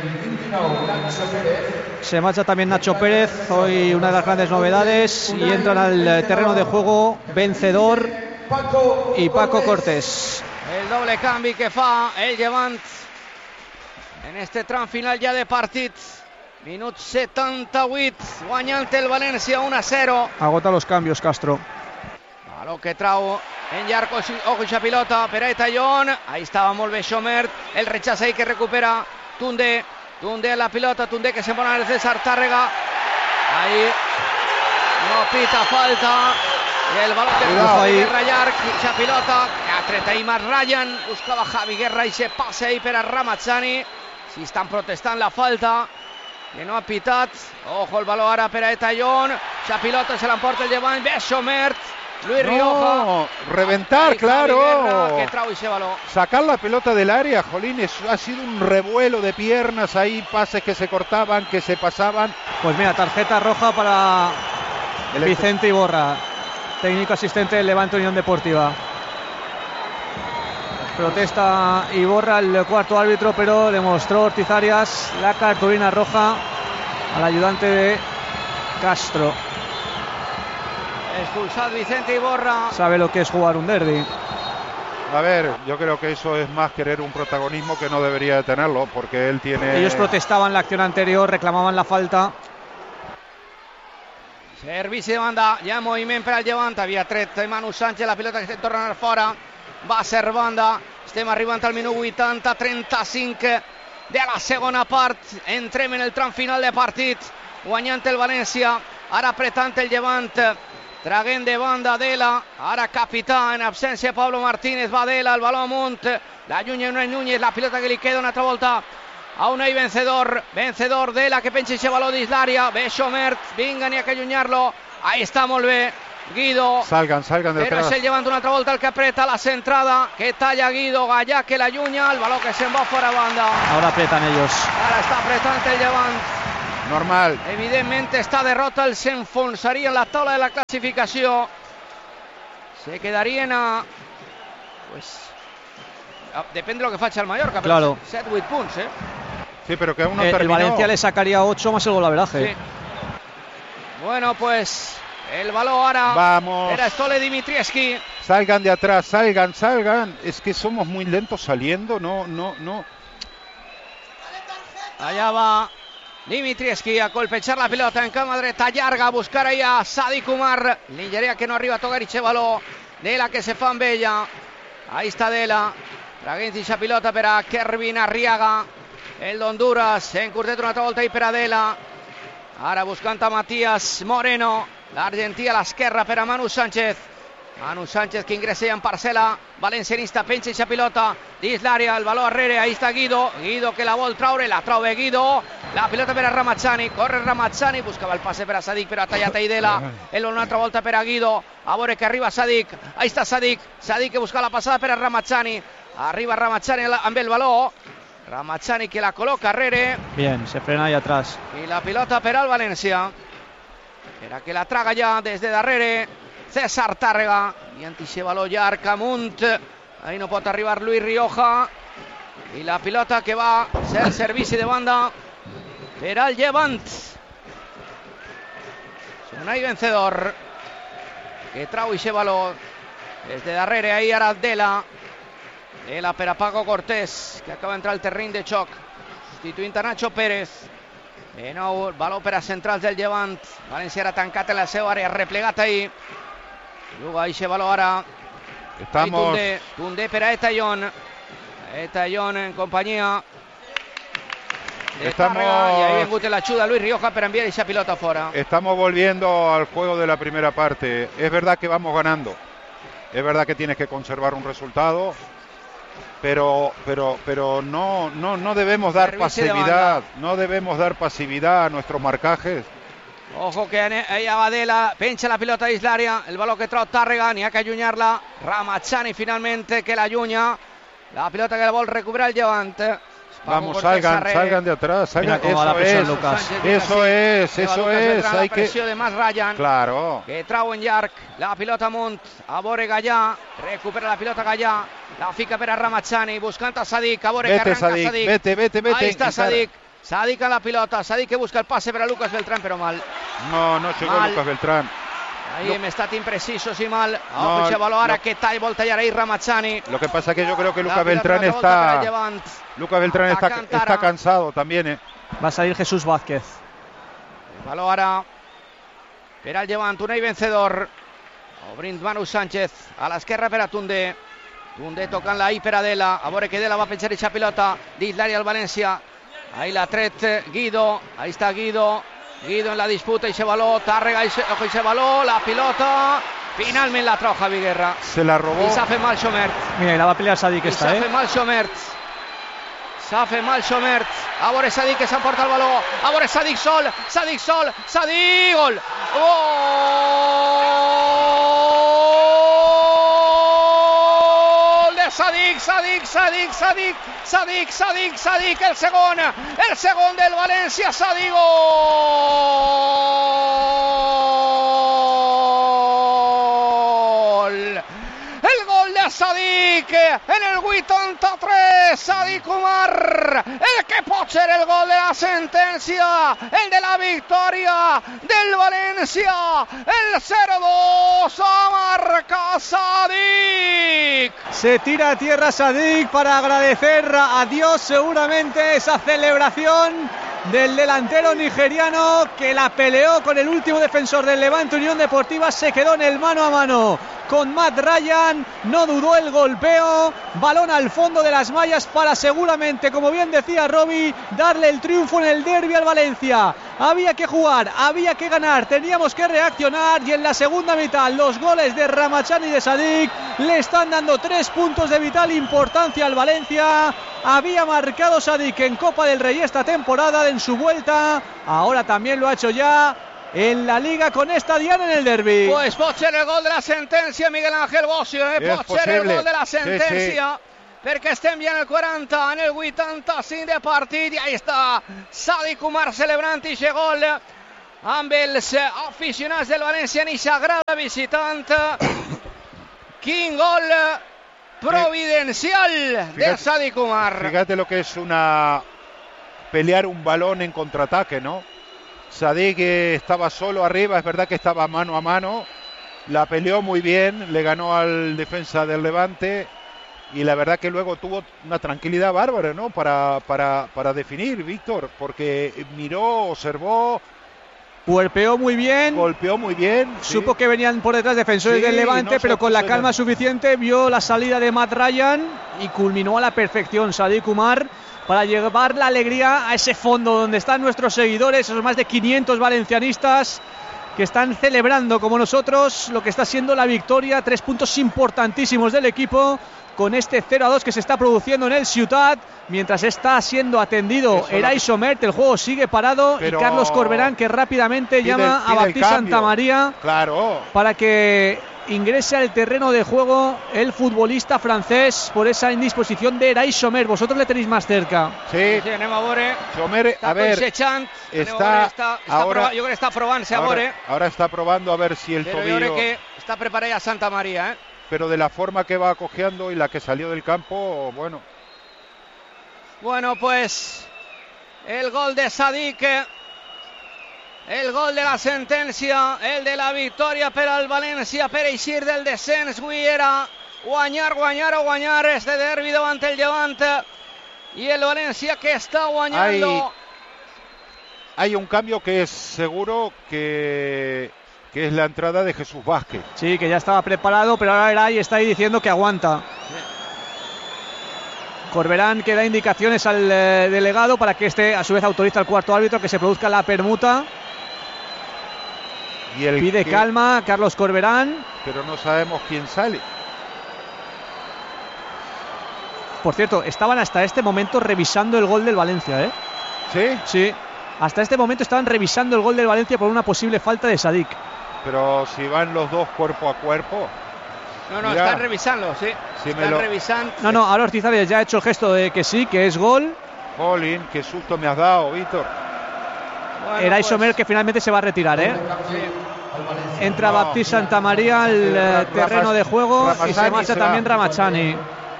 [SPEAKER 3] Se marcha también Nacho Pérez, hoy una de las grandes novedades, y entran al terreno de juego Vencedor y Paco Cortés.
[SPEAKER 2] El doble canvi que fa el Llevant en este tram final ja de partit. Minut 78, guanyant el València 1-0.
[SPEAKER 3] Agota los cambios, Castro.
[SPEAKER 2] Baló que trau en llarg, ojo i pilota per a Etallón. Ahí estava molt bé Schomert. El rechaç ahí que recupera Tundé. Tundé la pilota, Tundé que se pone al César Tàrrega. Ahí no pita falta. Y el balón que trajo ahí Rayar, la pilota. tret ahir Marc Ryan, buscava Javi Guerra i se passa ahir per a Ramazzani. Si estan protestant la falta, que no ha pitat. Ojo el baló ara per a Etallón, la pilota se l'emporta el Llevant, Bessomert, Luis Rioja.
[SPEAKER 4] No, reventar,
[SPEAKER 2] Ahí
[SPEAKER 4] claro.
[SPEAKER 2] Javi Guerra, que trau ese baló.
[SPEAKER 4] Sacar la pelota del área, jolín, ha sido un revuelo de piernas ahí, pases que se cortaban, que se pasaban.
[SPEAKER 3] Pues mira, tarjeta roja para Vicente Iborra, técnico asistente del Levante Unión Deportiva. Protesta Iborra, el cuarto árbitro, pero le mostró Ortiz Arias la cartulina roja al ayudante de Castro.
[SPEAKER 2] Expulsado Vicente Iborra.
[SPEAKER 3] Sabe lo que es jugar un derbi.
[SPEAKER 4] A ver, yo creo que eso es más querer un protagonismo que no debería de tenerlo, porque él tiene...
[SPEAKER 3] Ellos protestaban la acción anterior, reclamaban la falta.
[SPEAKER 2] Servici de banda, ja moviment per al Llevant, havia tret Manu Sánchez, la pilota que se torna a anar fora, va a ser banda, estem arribant al minut 80-35 de la segona part, entrem en el tram final de partit, guanyant el València, ara apretant el Llevant, traguent de banda Dela, ara capità, en absència Pablo Martínez, va Dela, el baló amunt, la llunya Núñez, la pilota que li queda una altra volta, a Unai vencedor Dela que penja ese baló dins l'àrea, Bessomert, vinga, n'hi ha que allunyar-lo, ahí està molt bé, Guido,
[SPEAKER 4] salgan de
[SPEAKER 2] però
[SPEAKER 4] atrás.
[SPEAKER 2] és el Llevant una altra volta el que apreta la centrada, que talla Guido, Gallà que l'allunya, el baló que se'n va fora banda.
[SPEAKER 3] Ahora apretan ellos.
[SPEAKER 2] Ara està apretant el Llevant.
[SPEAKER 4] Normal.
[SPEAKER 2] Evidentment esta derrota el s'enfonsaria en la taula de la classificació. Se quedarien a... Depèn de lo que faci el Mallorca,
[SPEAKER 3] claro.
[SPEAKER 2] 7-8 punts,
[SPEAKER 4] Sí, pero que aún no
[SPEAKER 3] el
[SPEAKER 4] terminó.
[SPEAKER 3] Valencia le sacaría 8 más el golaveraje.
[SPEAKER 2] Sí. Bueno, pues el balón ahora.
[SPEAKER 4] Vamos.
[SPEAKER 2] Era Stole Dimitrievski.
[SPEAKER 4] Salgan de atrás, salgan. Es que somos muy lentos saliendo, no.
[SPEAKER 2] Allá va Dimitrievski a colpechar la pelota en cama dreta llarga, a buscar ahí a Sadik Umar. Lingeria que no arriba a tocar y baló. Dela que se fa amb ella. Ahí está Dela. Traguint esa pilota per a Kervin Arriaga. El d'Honduras, encurtet una altra volta ahí per a Dela. Ara buscant a Matías Moreno. L'argentí a l'esquerra per a Manu Sánchez. Manu Sánchez que ingressa en parcel·la valencianista, penja esa pilota dins l'àrea, el baló arrere, ahí està Guido que la vol traure, la trau Guido, la pilota per a Ramazzani, corre Ramazzani, buscava el passe per a Sadik, però ha tallat Aidela, una altra volta per a Guido, a veure que arriba Sadik, ahí està Sadik que busca la passada per a Ramazzani, arriba Ramazzani amb el baló, Ramazzani que la col·loca arrere,
[SPEAKER 3] bien, se frena ahí atrás,
[SPEAKER 2] i la pilota per al València, era que la traga ja des de darrere César Tàrrega, i antixe baló llarg amunt, ahí no pot arribar Luis Rioja, i la pilota que va ser servici de banda per al Llevant. Unai vencedor, que trau ixe baló des de darrere, ahí ara Dela per a Paco Cortés, que acaba d'entrar al terreny de xoc, substituint a Nacho Pérez. De nou, el baló per a centrals del Llevant, València era tancat en la seva àrea, replegat ahí. Juga ixe baló ara.
[SPEAKER 4] Estamos...
[SPEAKER 2] Tundé per a Etallón en companyia de Tàrrega, y ahí vengut l'ajuda Luis Rioja per enviar esa pilota fora.
[SPEAKER 4] Estamos volviendo al juego de la primera parte. Es verdad que vamos ganando, es verdad que tienes que conservar un resultado, pero no debemos dar pasividad, a nuestros marcajes.
[SPEAKER 2] Ojo que ella va Dela, penja la pilota dins l'àrea, el baló que trau Tàrrega, n'hi ha que allunyar-la, Ramazzani finalmente que l'allunya, la pilota que la vol recuperar el Llevant.
[SPEAKER 4] Vamos, salgan de atrás, salgan. Eso es, hay que...
[SPEAKER 2] presión de Mas Ryan,
[SPEAKER 4] claro,
[SPEAKER 2] que trau en llarg, la pilota amunt, a veure Gallà, recupera la pilota Gallà, la fica per a Ramazzani, buscant a Sadik, a veure que arranca Sadik,
[SPEAKER 4] vete,
[SPEAKER 2] ahí está Sadik a la pilota, Sadik que busca el pase per a Lucas Beltrán, però mal.
[SPEAKER 4] No llegó Lucas Beltrán.
[SPEAKER 2] Ahí hem estat imprecisos i mal. Ojo, ese baló ara que vol tallar ahí Ramazzani.
[SPEAKER 4] Lo que pasa es que yo creo que Lucas Beltrán está cansado también.
[SPEAKER 3] Va a salir Jesús Vázquez.
[SPEAKER 2] El baló ara per al Llevant, Unai vencedor. Obrint Manu Sánchez a l'esquerra per a Tundé. Tundé tocant-la ahí per a Dela. A veure que Dela va penjar aquesta pilota dins l'àrea del València. Ahí la tret Guido. Ahí está Guido en la disputa, ese baló, Tàrrega, ese baló, la pilota Finalment la trau Javi Guerra.
[SPEAKER 4] Se la robó.
[SPEAKER 2] I s'ha fet mal Chomert.
[SPEAKER 3] Mira, y la va a pelear Sadik esta,
[SPEAKER 2] S'ha fet mal Chomert. S'ha fet mal Chomert. A veure Sadik que s'emporta el baló. A veure Sadik sol. Sadik sol. Sadik, gol. Gol de Sadik, Sadik. El segon del València. Sadik, gol. El gol de Sadik en el 83. Sadik Umar, el que pot ser el gol de la sentencia, el de la victoria del Valencia. El 0-2 marca Sadik.
[SPEAKER 3] Se tira a tierra Sadik para agradecer a Dios seguramente esa celebración del delantero nigeriano que la peleó con el último defensor del Levante Unión Deportiva. Se quedó en el mano a mano con Matt Ryan, no dudó el golpeo, balón al fondo de las mallas para seguramente, como bien decía Robbie, darle el triunfo en el derbi al Valencia. Había que jugar, había que ganar, teníamos que reaccionar, y en la segunda mitad los goles de Ramachani y de Sadik le están dando 3 puntos de vital importancia al Valencia. Había marcado Sadik en Copa del Rey esta temporada en su vuelta, ahora también lo ha hecho ya en la Liga con esta diana en el derbi.
[SPEAKER 2] Pues pot ser el gol de la sentencia, Miguel Ángel Bocio, pot ser el gol de la sentencia, perquè estem ja en el 40, en el 85 de partit, i ahí està Sadik Umar celebrant aquest gol amb els aficionats del València en aquesta grada visitant. Quin gol providencial de Sadik Umar.
[SPEAKER 4] Fíjate lo que es pelear un balón en contraataque, ¿no? Sadik estaba solo arriba, es verdad que estaba mano a mano, la peleó muy bien, le ganó al defensa del Levante y la verdad que luego tuvo una tranquilidad bárbara, ¿no? Para definir, Víctor, porque miró, observó,
[SPEAKER 3] golpeó muy bien, supo
[SPEAKER 4] sí,
[SPEAKER 3] que venían por detrás defensores del Levante, pero con la calma suficiente vio la salida de Matt Ryan y culminó a la perfección Sadik Umar para llevar la alegría a ese fondo donde están nuestros seguidores, esos más de 500 valencianistas que están celebrando como nosotros lo que está siendo la victoria. 3 puntos importantísimos del equipo con este 0-2 que se está produciendo en el Ciutat, mientras está siendo atendido Eray Somert. El juego sigue parado, pero y Carlos Corberán, que rápidamente llama a Baptiste Santamaría,
[SPEAKER 4] claro,
[SPEAKER 3] para que ingrese al terreno de juego el futbolista francés por esa indisposición de Eray Somert. Vosotros le tenéis más cerca.
[SPEAKER 4] Sí,
[SPEAKER 2] anem a veure.
[SPEAKER 4] Somert, a ver,
[SPEAKER 2] está ahora, yo creo que está probándose
[SPEAKER 4] ahora está probando a ver si el
[SPEAKER 2] pero
[SPEAKER 4] tobillo.
[SPEAKER 2] Yo creo que está preparada ya Santamaría,
[SPEAKER 4] pero de la forma que va acogiendo y la que salió del campo, bueno.
[SPEAKER 2] Bueno, pues el gol de Sadik, el gol de la sentencia, el de la victòria per al València per eixir del descens. Avui era guanyar este derbi davant el Levante y el Valencia que está guanyando.
[SPEAKER 4] Hay un cambio que es seguro que es la entrada de Jesús Vázquez.
[SPEAKER 3] Sí, que ya estaba preparado, pero ahora Eray está ahí diciendo que aguanta. Sí. Corberán que da indicaciones al delegado para que este a su vez autoriza al cuarto árbitro que se produzca la permuta.
[SPEAKER 4] Y
[SPEAKER 3] pide calma Carlos Corberán.
[SPEAKER 4] Pero no sabemos quién sale.
[SPEAKER 3] Por cierto, estaban hasta este momento revisando el gol del Valencia, ¿eh?
[SPEAKER 4] ¿Sí?
[SPEAKER 3] Sí. Hasta este momento estaban revisando el gol del Valencia por una posible falta de Sadik.
[SPEAKER 4] Pero si van los dos cuerpo a cuerpo.
[SPEAKER 2] No, mirá, están revisando, sí. Están revisando.
[SPEAKER 3] No, ahora Ortiz Arias ya ha hecho el gesto de que sí, que es gol.
[SPEAKER 4] Jolín, qué susto me has dado, Víctor.
[SPEAKER 2] Bueno,
[SPEAKER 3] Eray Somert que finalmente se va a retirar, ¿eh? Sí. Entra Baptiste Santamaría al terreno de juego Ramachani, y se marcha también Ramachani.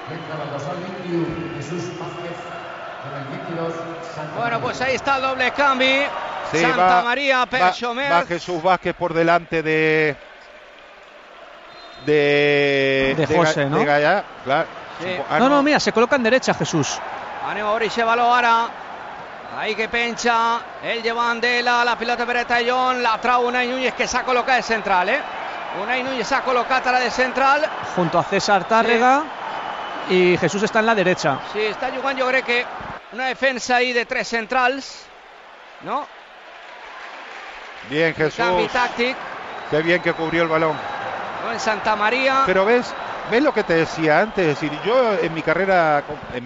[SPEAKER 2] Bueno, pues ahí está el doble cambio. Sí, Santamaría, Somert.
[SPEAKER 4] Va Jesús Vázquez por delante de
[SPEAKER 3] José, ¿no?
[SPEAKER 4] De Gallà, claro.
[SPEAKER 2] Sí.
[SPEAKER 3] No, mira, se coloca en derecha Jesús.
[SPEAKER 2] Anem a veure aquest baló ara. Ahí que pencha el llevant de la pilota per Tallón, la trau Unai Núñez que s'ha col·locat de central, Unai Núñez s'ha col·locat ara de central.
[SPEAKER 3] Junto a César Tárrega, sí. Y Jesús está en la derecha.
[SPEAKER 2] Sí, està jugant jo crec que una defensa ahí de 3 centrals, ¿no?
[SPEAKER 4] Bien Jesús.
[SPEAKER 2] Canvi tàctic.
[SPEAKER 4] Qué bien que cubrió el balón.
[SPEAKER 2] con Santa María.
[SPEAKER 4] Pero ves lo que te decía antes, es decir, yo en mi carrera,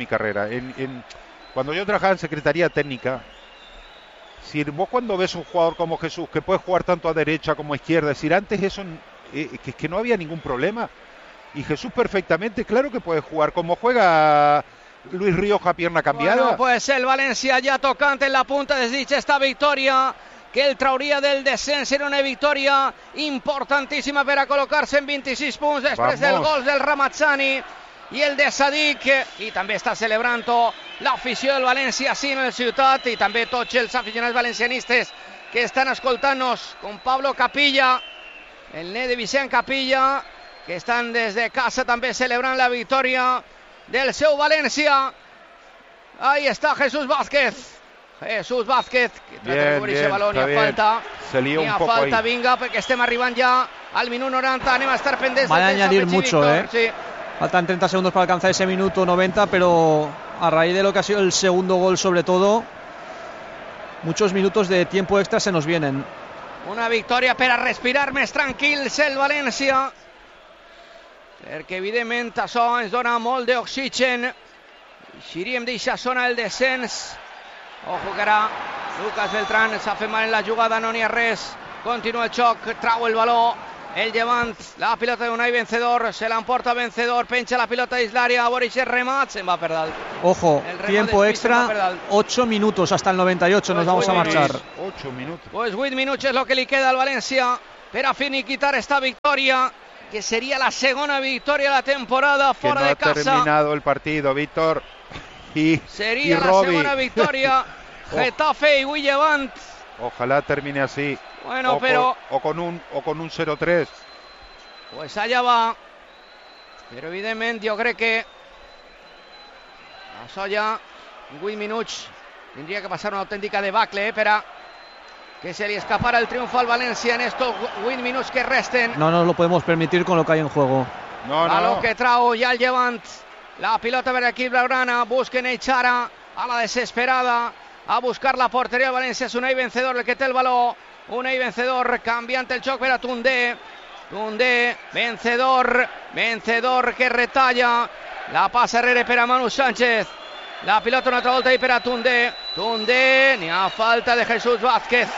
[SPEAKER 4] cuando yo trabajaba en Secretaría Técnica, si vos cuando ves un jugador como Jesús, que puede jugar tanto a derecha como a izquierda, es decir, antes eso, que no había ningún problema. Y Jesús perfectamente, claro que puede jugar, como juega Luis Rioja, pierna cambiada.
[SPEAKER 2] Bueno, pues el València ja tocant en la punta de dicha esta victòria, que el trauria del descens. Era una victòria importantíssima per a col·locar-se en 26 punts després del gol del Ramazzani i el de Sadik, i també està celebrant-ho l'afició del València sí en el Ciutat, i també tots els aficionats valencianistes que estan escoltant-nos, com Pablo Capilla, el net de Vicent Capilla, que estan des de casa també celebrant la victòria del seu València. Ahí está Jesús Vázquez. Jesús Vázquez, que trata de cobrir ese balón, ni a falta.
[SPEAKER 4] Se lió un poco ahí.
[SPEAKER 2] Vinga, perquè estem arribant ja al minut 90, anem a estar pendents.
[SPEAKER 3] Van a añadir mucho,
[SPEAKER 2] Sí.
[SPEAKER 3] Faltan 30 segundos para alcanzar ese minuto 90, pero a raíz de lo que ha sido el segundo gol sobre todo, muchos minutos de tiempo extra se nos vienen.
[SPEAKER 2] Una victòria per a respirar més tranquils el València, perquè evidentment això ens dona molt d'oxigen. Eixiríem d'eixa zona del descens. Ojo que ara Lucas Beltrán s'ha fet mal en la jugada, no n'hi ha res. Continua el xoc, trau el baló el Llevant, la pilota de Unai Vencedor, se l'emporta Vencedor, penja la pilota dins l'àrea, a Boris el remat, se'n va per dalt.
[SPEAKER 3] Ojo, tiempo extra, 8 minutos hasta el 98, nos vamos a marchar.
[SPEAKER 4] 8 minutos.
[SPEAKER 2] Pues 8 minuts és lo que li queda al València per a finiquitar esta victòria, que seria la segona victòria de la temporada fora de casa.
[SPEAKER 4] Que no ha terminado el partido, Víctor.
[SPEAKER 2] Sería la segunda victoria. Getafe y Llevant.
[SPEAKER 4] Ojalá termine así.
[SPEAKER 2] Bueno, pero
[SPEAKER 4] con un 0-3.
[SPEAKER 2] Pues allá va. Pero evidentemente yo creo que això ja en 8 minuts tendría que pasar una auténtica debacle para que se le escapara el triunfo al Valencia en estos 8 minuts que resten.
[SPEAKER 3] No nos lo podemos permitir con lo que hay en juego.
[SPEAKER 2] A lo que trau ya el Llevant. La pilota per l'equip blaugrana, busquen Eichara a la desesperada, a buscar la porteria de València. És Unai Vencedor el que té el baló. Unai Vencedor canviant el xoc per a Tundé. Tundé, Vencedor que retalla. La passa enrere per a Manu Sánchez. La pilota una altra volta i per a Tundé. Tundé, n'hi ha falta de Jesús Vázquez.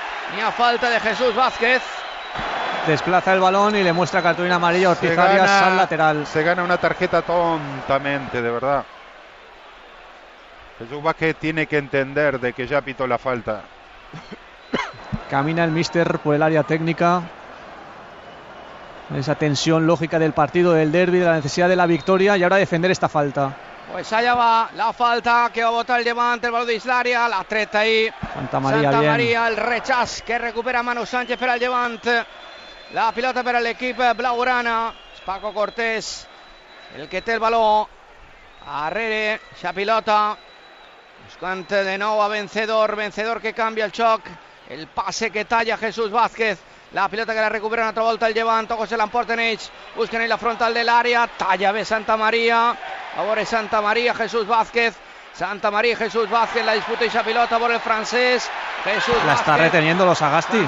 [SPEAKER 3] Desplaza el balón y le muestra cartulina amarilla a Ortiz Arias al lateral.
[SPEAKER 4] Se gana una tarjeta tontamente, de verdad. Jesús Vázquez tiene que entender de que ya pitó la falta.
[SPEAKER 3] Camina el míster por el área técnica. Esa tensión lógica del partido, del derbi, de la necesidad de la victoria y ahora defender esta falta.
[SPEAKER 2] Pues allá va la falta que va a botar el Llevant, el balón de Islaria, la treta ahí.
[SPEAKER 3] Santa María,
[SPEAKER 2] el rechaç que recupera Manu Sánchez per al Llevant. La pilota per a l'equip blaugrana. Paco Cortés el que té el baló. Arrere, esa pilota. Buscant de nou a Vencedor que canvia el xoc. El passe que talla Jesús Vázquez. La pilota que la recupera una altra volta el Llevant. Ojo, se l'emporten ells. Busquen ahí la frontal de l'àrea. Talla bé Santa María. A veure Santa María, Jesús Vázquez. La disputa esa pilota por el francés. Jesús Vázquez.
[SPEAKER 3] La está reteniendo los Sagasti.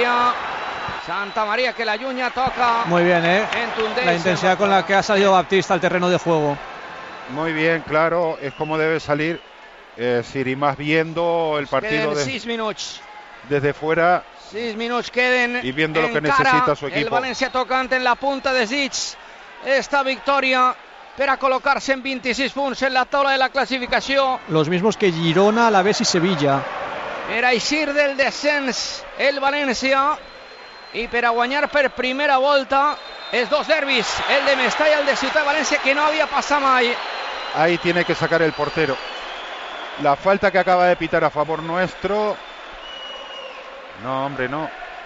[SPEAKER 2] Santa María que la allunya, toca.
[SPEAKER 3] Muy bien, la intensidad con la que ha salido Baptista al terreno de juego.
[SPEAKER 4] Muy bien, claro, es como debe salir. Siri, más viendo el partido
[SPEAKER 2] 6 minuts.
[SPEAKER 4] Desde fuera.
[SPEAKER 2] 6 minuts queden
[SPEAKER 4] y viendo lo que necesita su equipo.
[SPEAKER 2] El València tocant en la punta de Sitges esta victòria per a col·locar-se en 26 punts en la taula de la classificació.
[SPEAKER 3] Los mismos que Girona, Alavés y Sevilla.
[SPEAKER 2] Per a eixir del descens el València i per a guanyar per primera volta els dos derbis, el de Mestalla i el de Ciutat de València, que no havia passat mai.
[SPEAKER 4] Ahí tiene que sacar el portero. La falta que acaba de pitar a favor nuestro. No, hombre, no.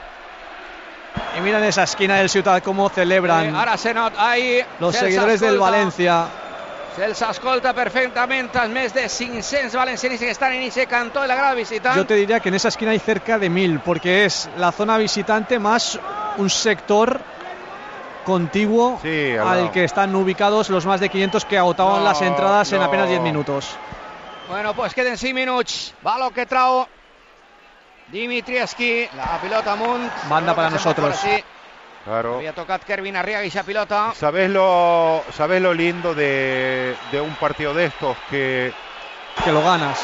[SPEAKER 3] Y miren esa esquina del Ciutat cómo celebran
[SPEAKER 2] ahora se nota ahí
[SPEAKER 3] los seguidores del Valencia.
[SPEAKER 2] Se'ls escolta perfectament els més de 500 valencianistes que estan en ese cantó de la grada visitant.
[SPEAKER 3] Yo te diría que en esa esquina hay cerca de 1000, porque es la zona visitante más un sector contiguo al que están ubicados los más de 500 que agotaban las entradas en apenas 10 minutos.
[SPEAKER 2] Bueno, pues queden 5 minuts. Baló que trau Dimitrievski, la pilota amunt.
[SPEAKER 3] Banda para nosotros.
[SPEAKER 4] Claro.
[SPEAKER 2] Havia tocat Kervin Arriaga y esa pilota.
[SPEAKER 4] ¿Sabes lo lindo de un partido de estos? Que
[SPEAKER 3] lo ganas.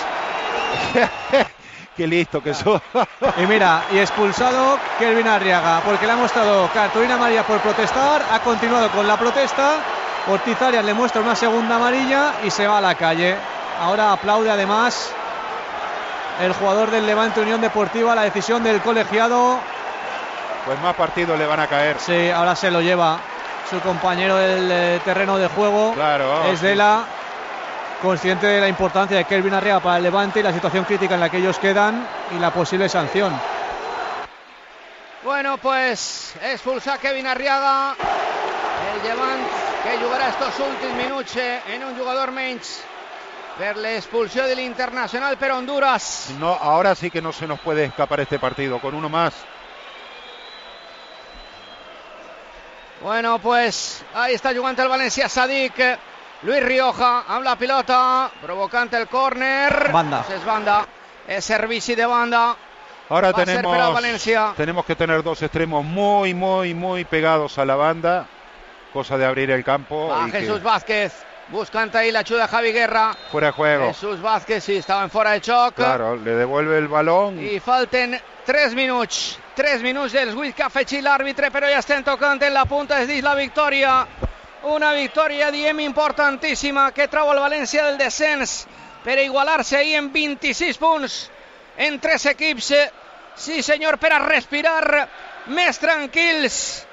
[SPEAKER 4] Qué listo que sos.
[SPEAKER 3] Y mira, y expulsado Kervin Arriaga, porque le ha mostrado cartulina amarilla por protestar, ha continuado con la protesta, Ortiz Arias le muestra una segunda amarilla y se va a la calle. Ahora aplaude además el jugador del Levante Unión Deportiva la decisión del colegiado.
[SPEAKER 4] Pues más partidos le van a caer.
[SPEAKER 3] Sí, ahora se lo lleva su compañero del terreno de juego.
[SPEAKER 4] Claro.
[SPEAKER 3] Es Dela, consciente de la importancia de Kervin Arriaga para el Levante y la situación crítica en la que ellos quedan y la posible sanción.
[SPEAKER 2] Bueno, pues expulsa Kervin Arriaga, el Levante que jugarà estos últims minuts en un jugador menys per l'expulsió de l'Internacional per Honduras.
[SPEAKER 4] No, ahora sí que no se nos puede escapar este partido, con uno más.
[SPEAKER 2] Bueno, pues ahí está jugando el Valencia Sadik. Luis Rioja amb la pilota, provocant el córner.
[SPEAKER 3] Banda.
[SPEAKER 2] Es banda, es servici de banda.
[SPEAKER 4] Ahora
[SPEAKER 2] Va a ser per al Valencia.
[SPEAKER 4] tenemos que tener dos extremos muy pegados a la banda, cosa de abrir el campo.
[SPEAKER 2] Va Jesús Vázquez, buscant ahí la ayuda de Javi Guerra.
[SPEAKER 4] Fuera de juego.
[SPEAKER 2] Jesús Vázquez, sí, estava en fora de xoc.
[SPEAKER 4] Claro, le devuelve el balón.
[SPEAKER 2] I falten 3 minuts. 3 minuts dels 8 que ha afegit l'àrbitre, però ja estem tocant en la punta, es diu la victòria. Una victòria, diem, importantíssima, que trau el València del descens per igualar-se ahir en 26 punts en 3 equips. Sí, senyor, per a respirar més tranquils.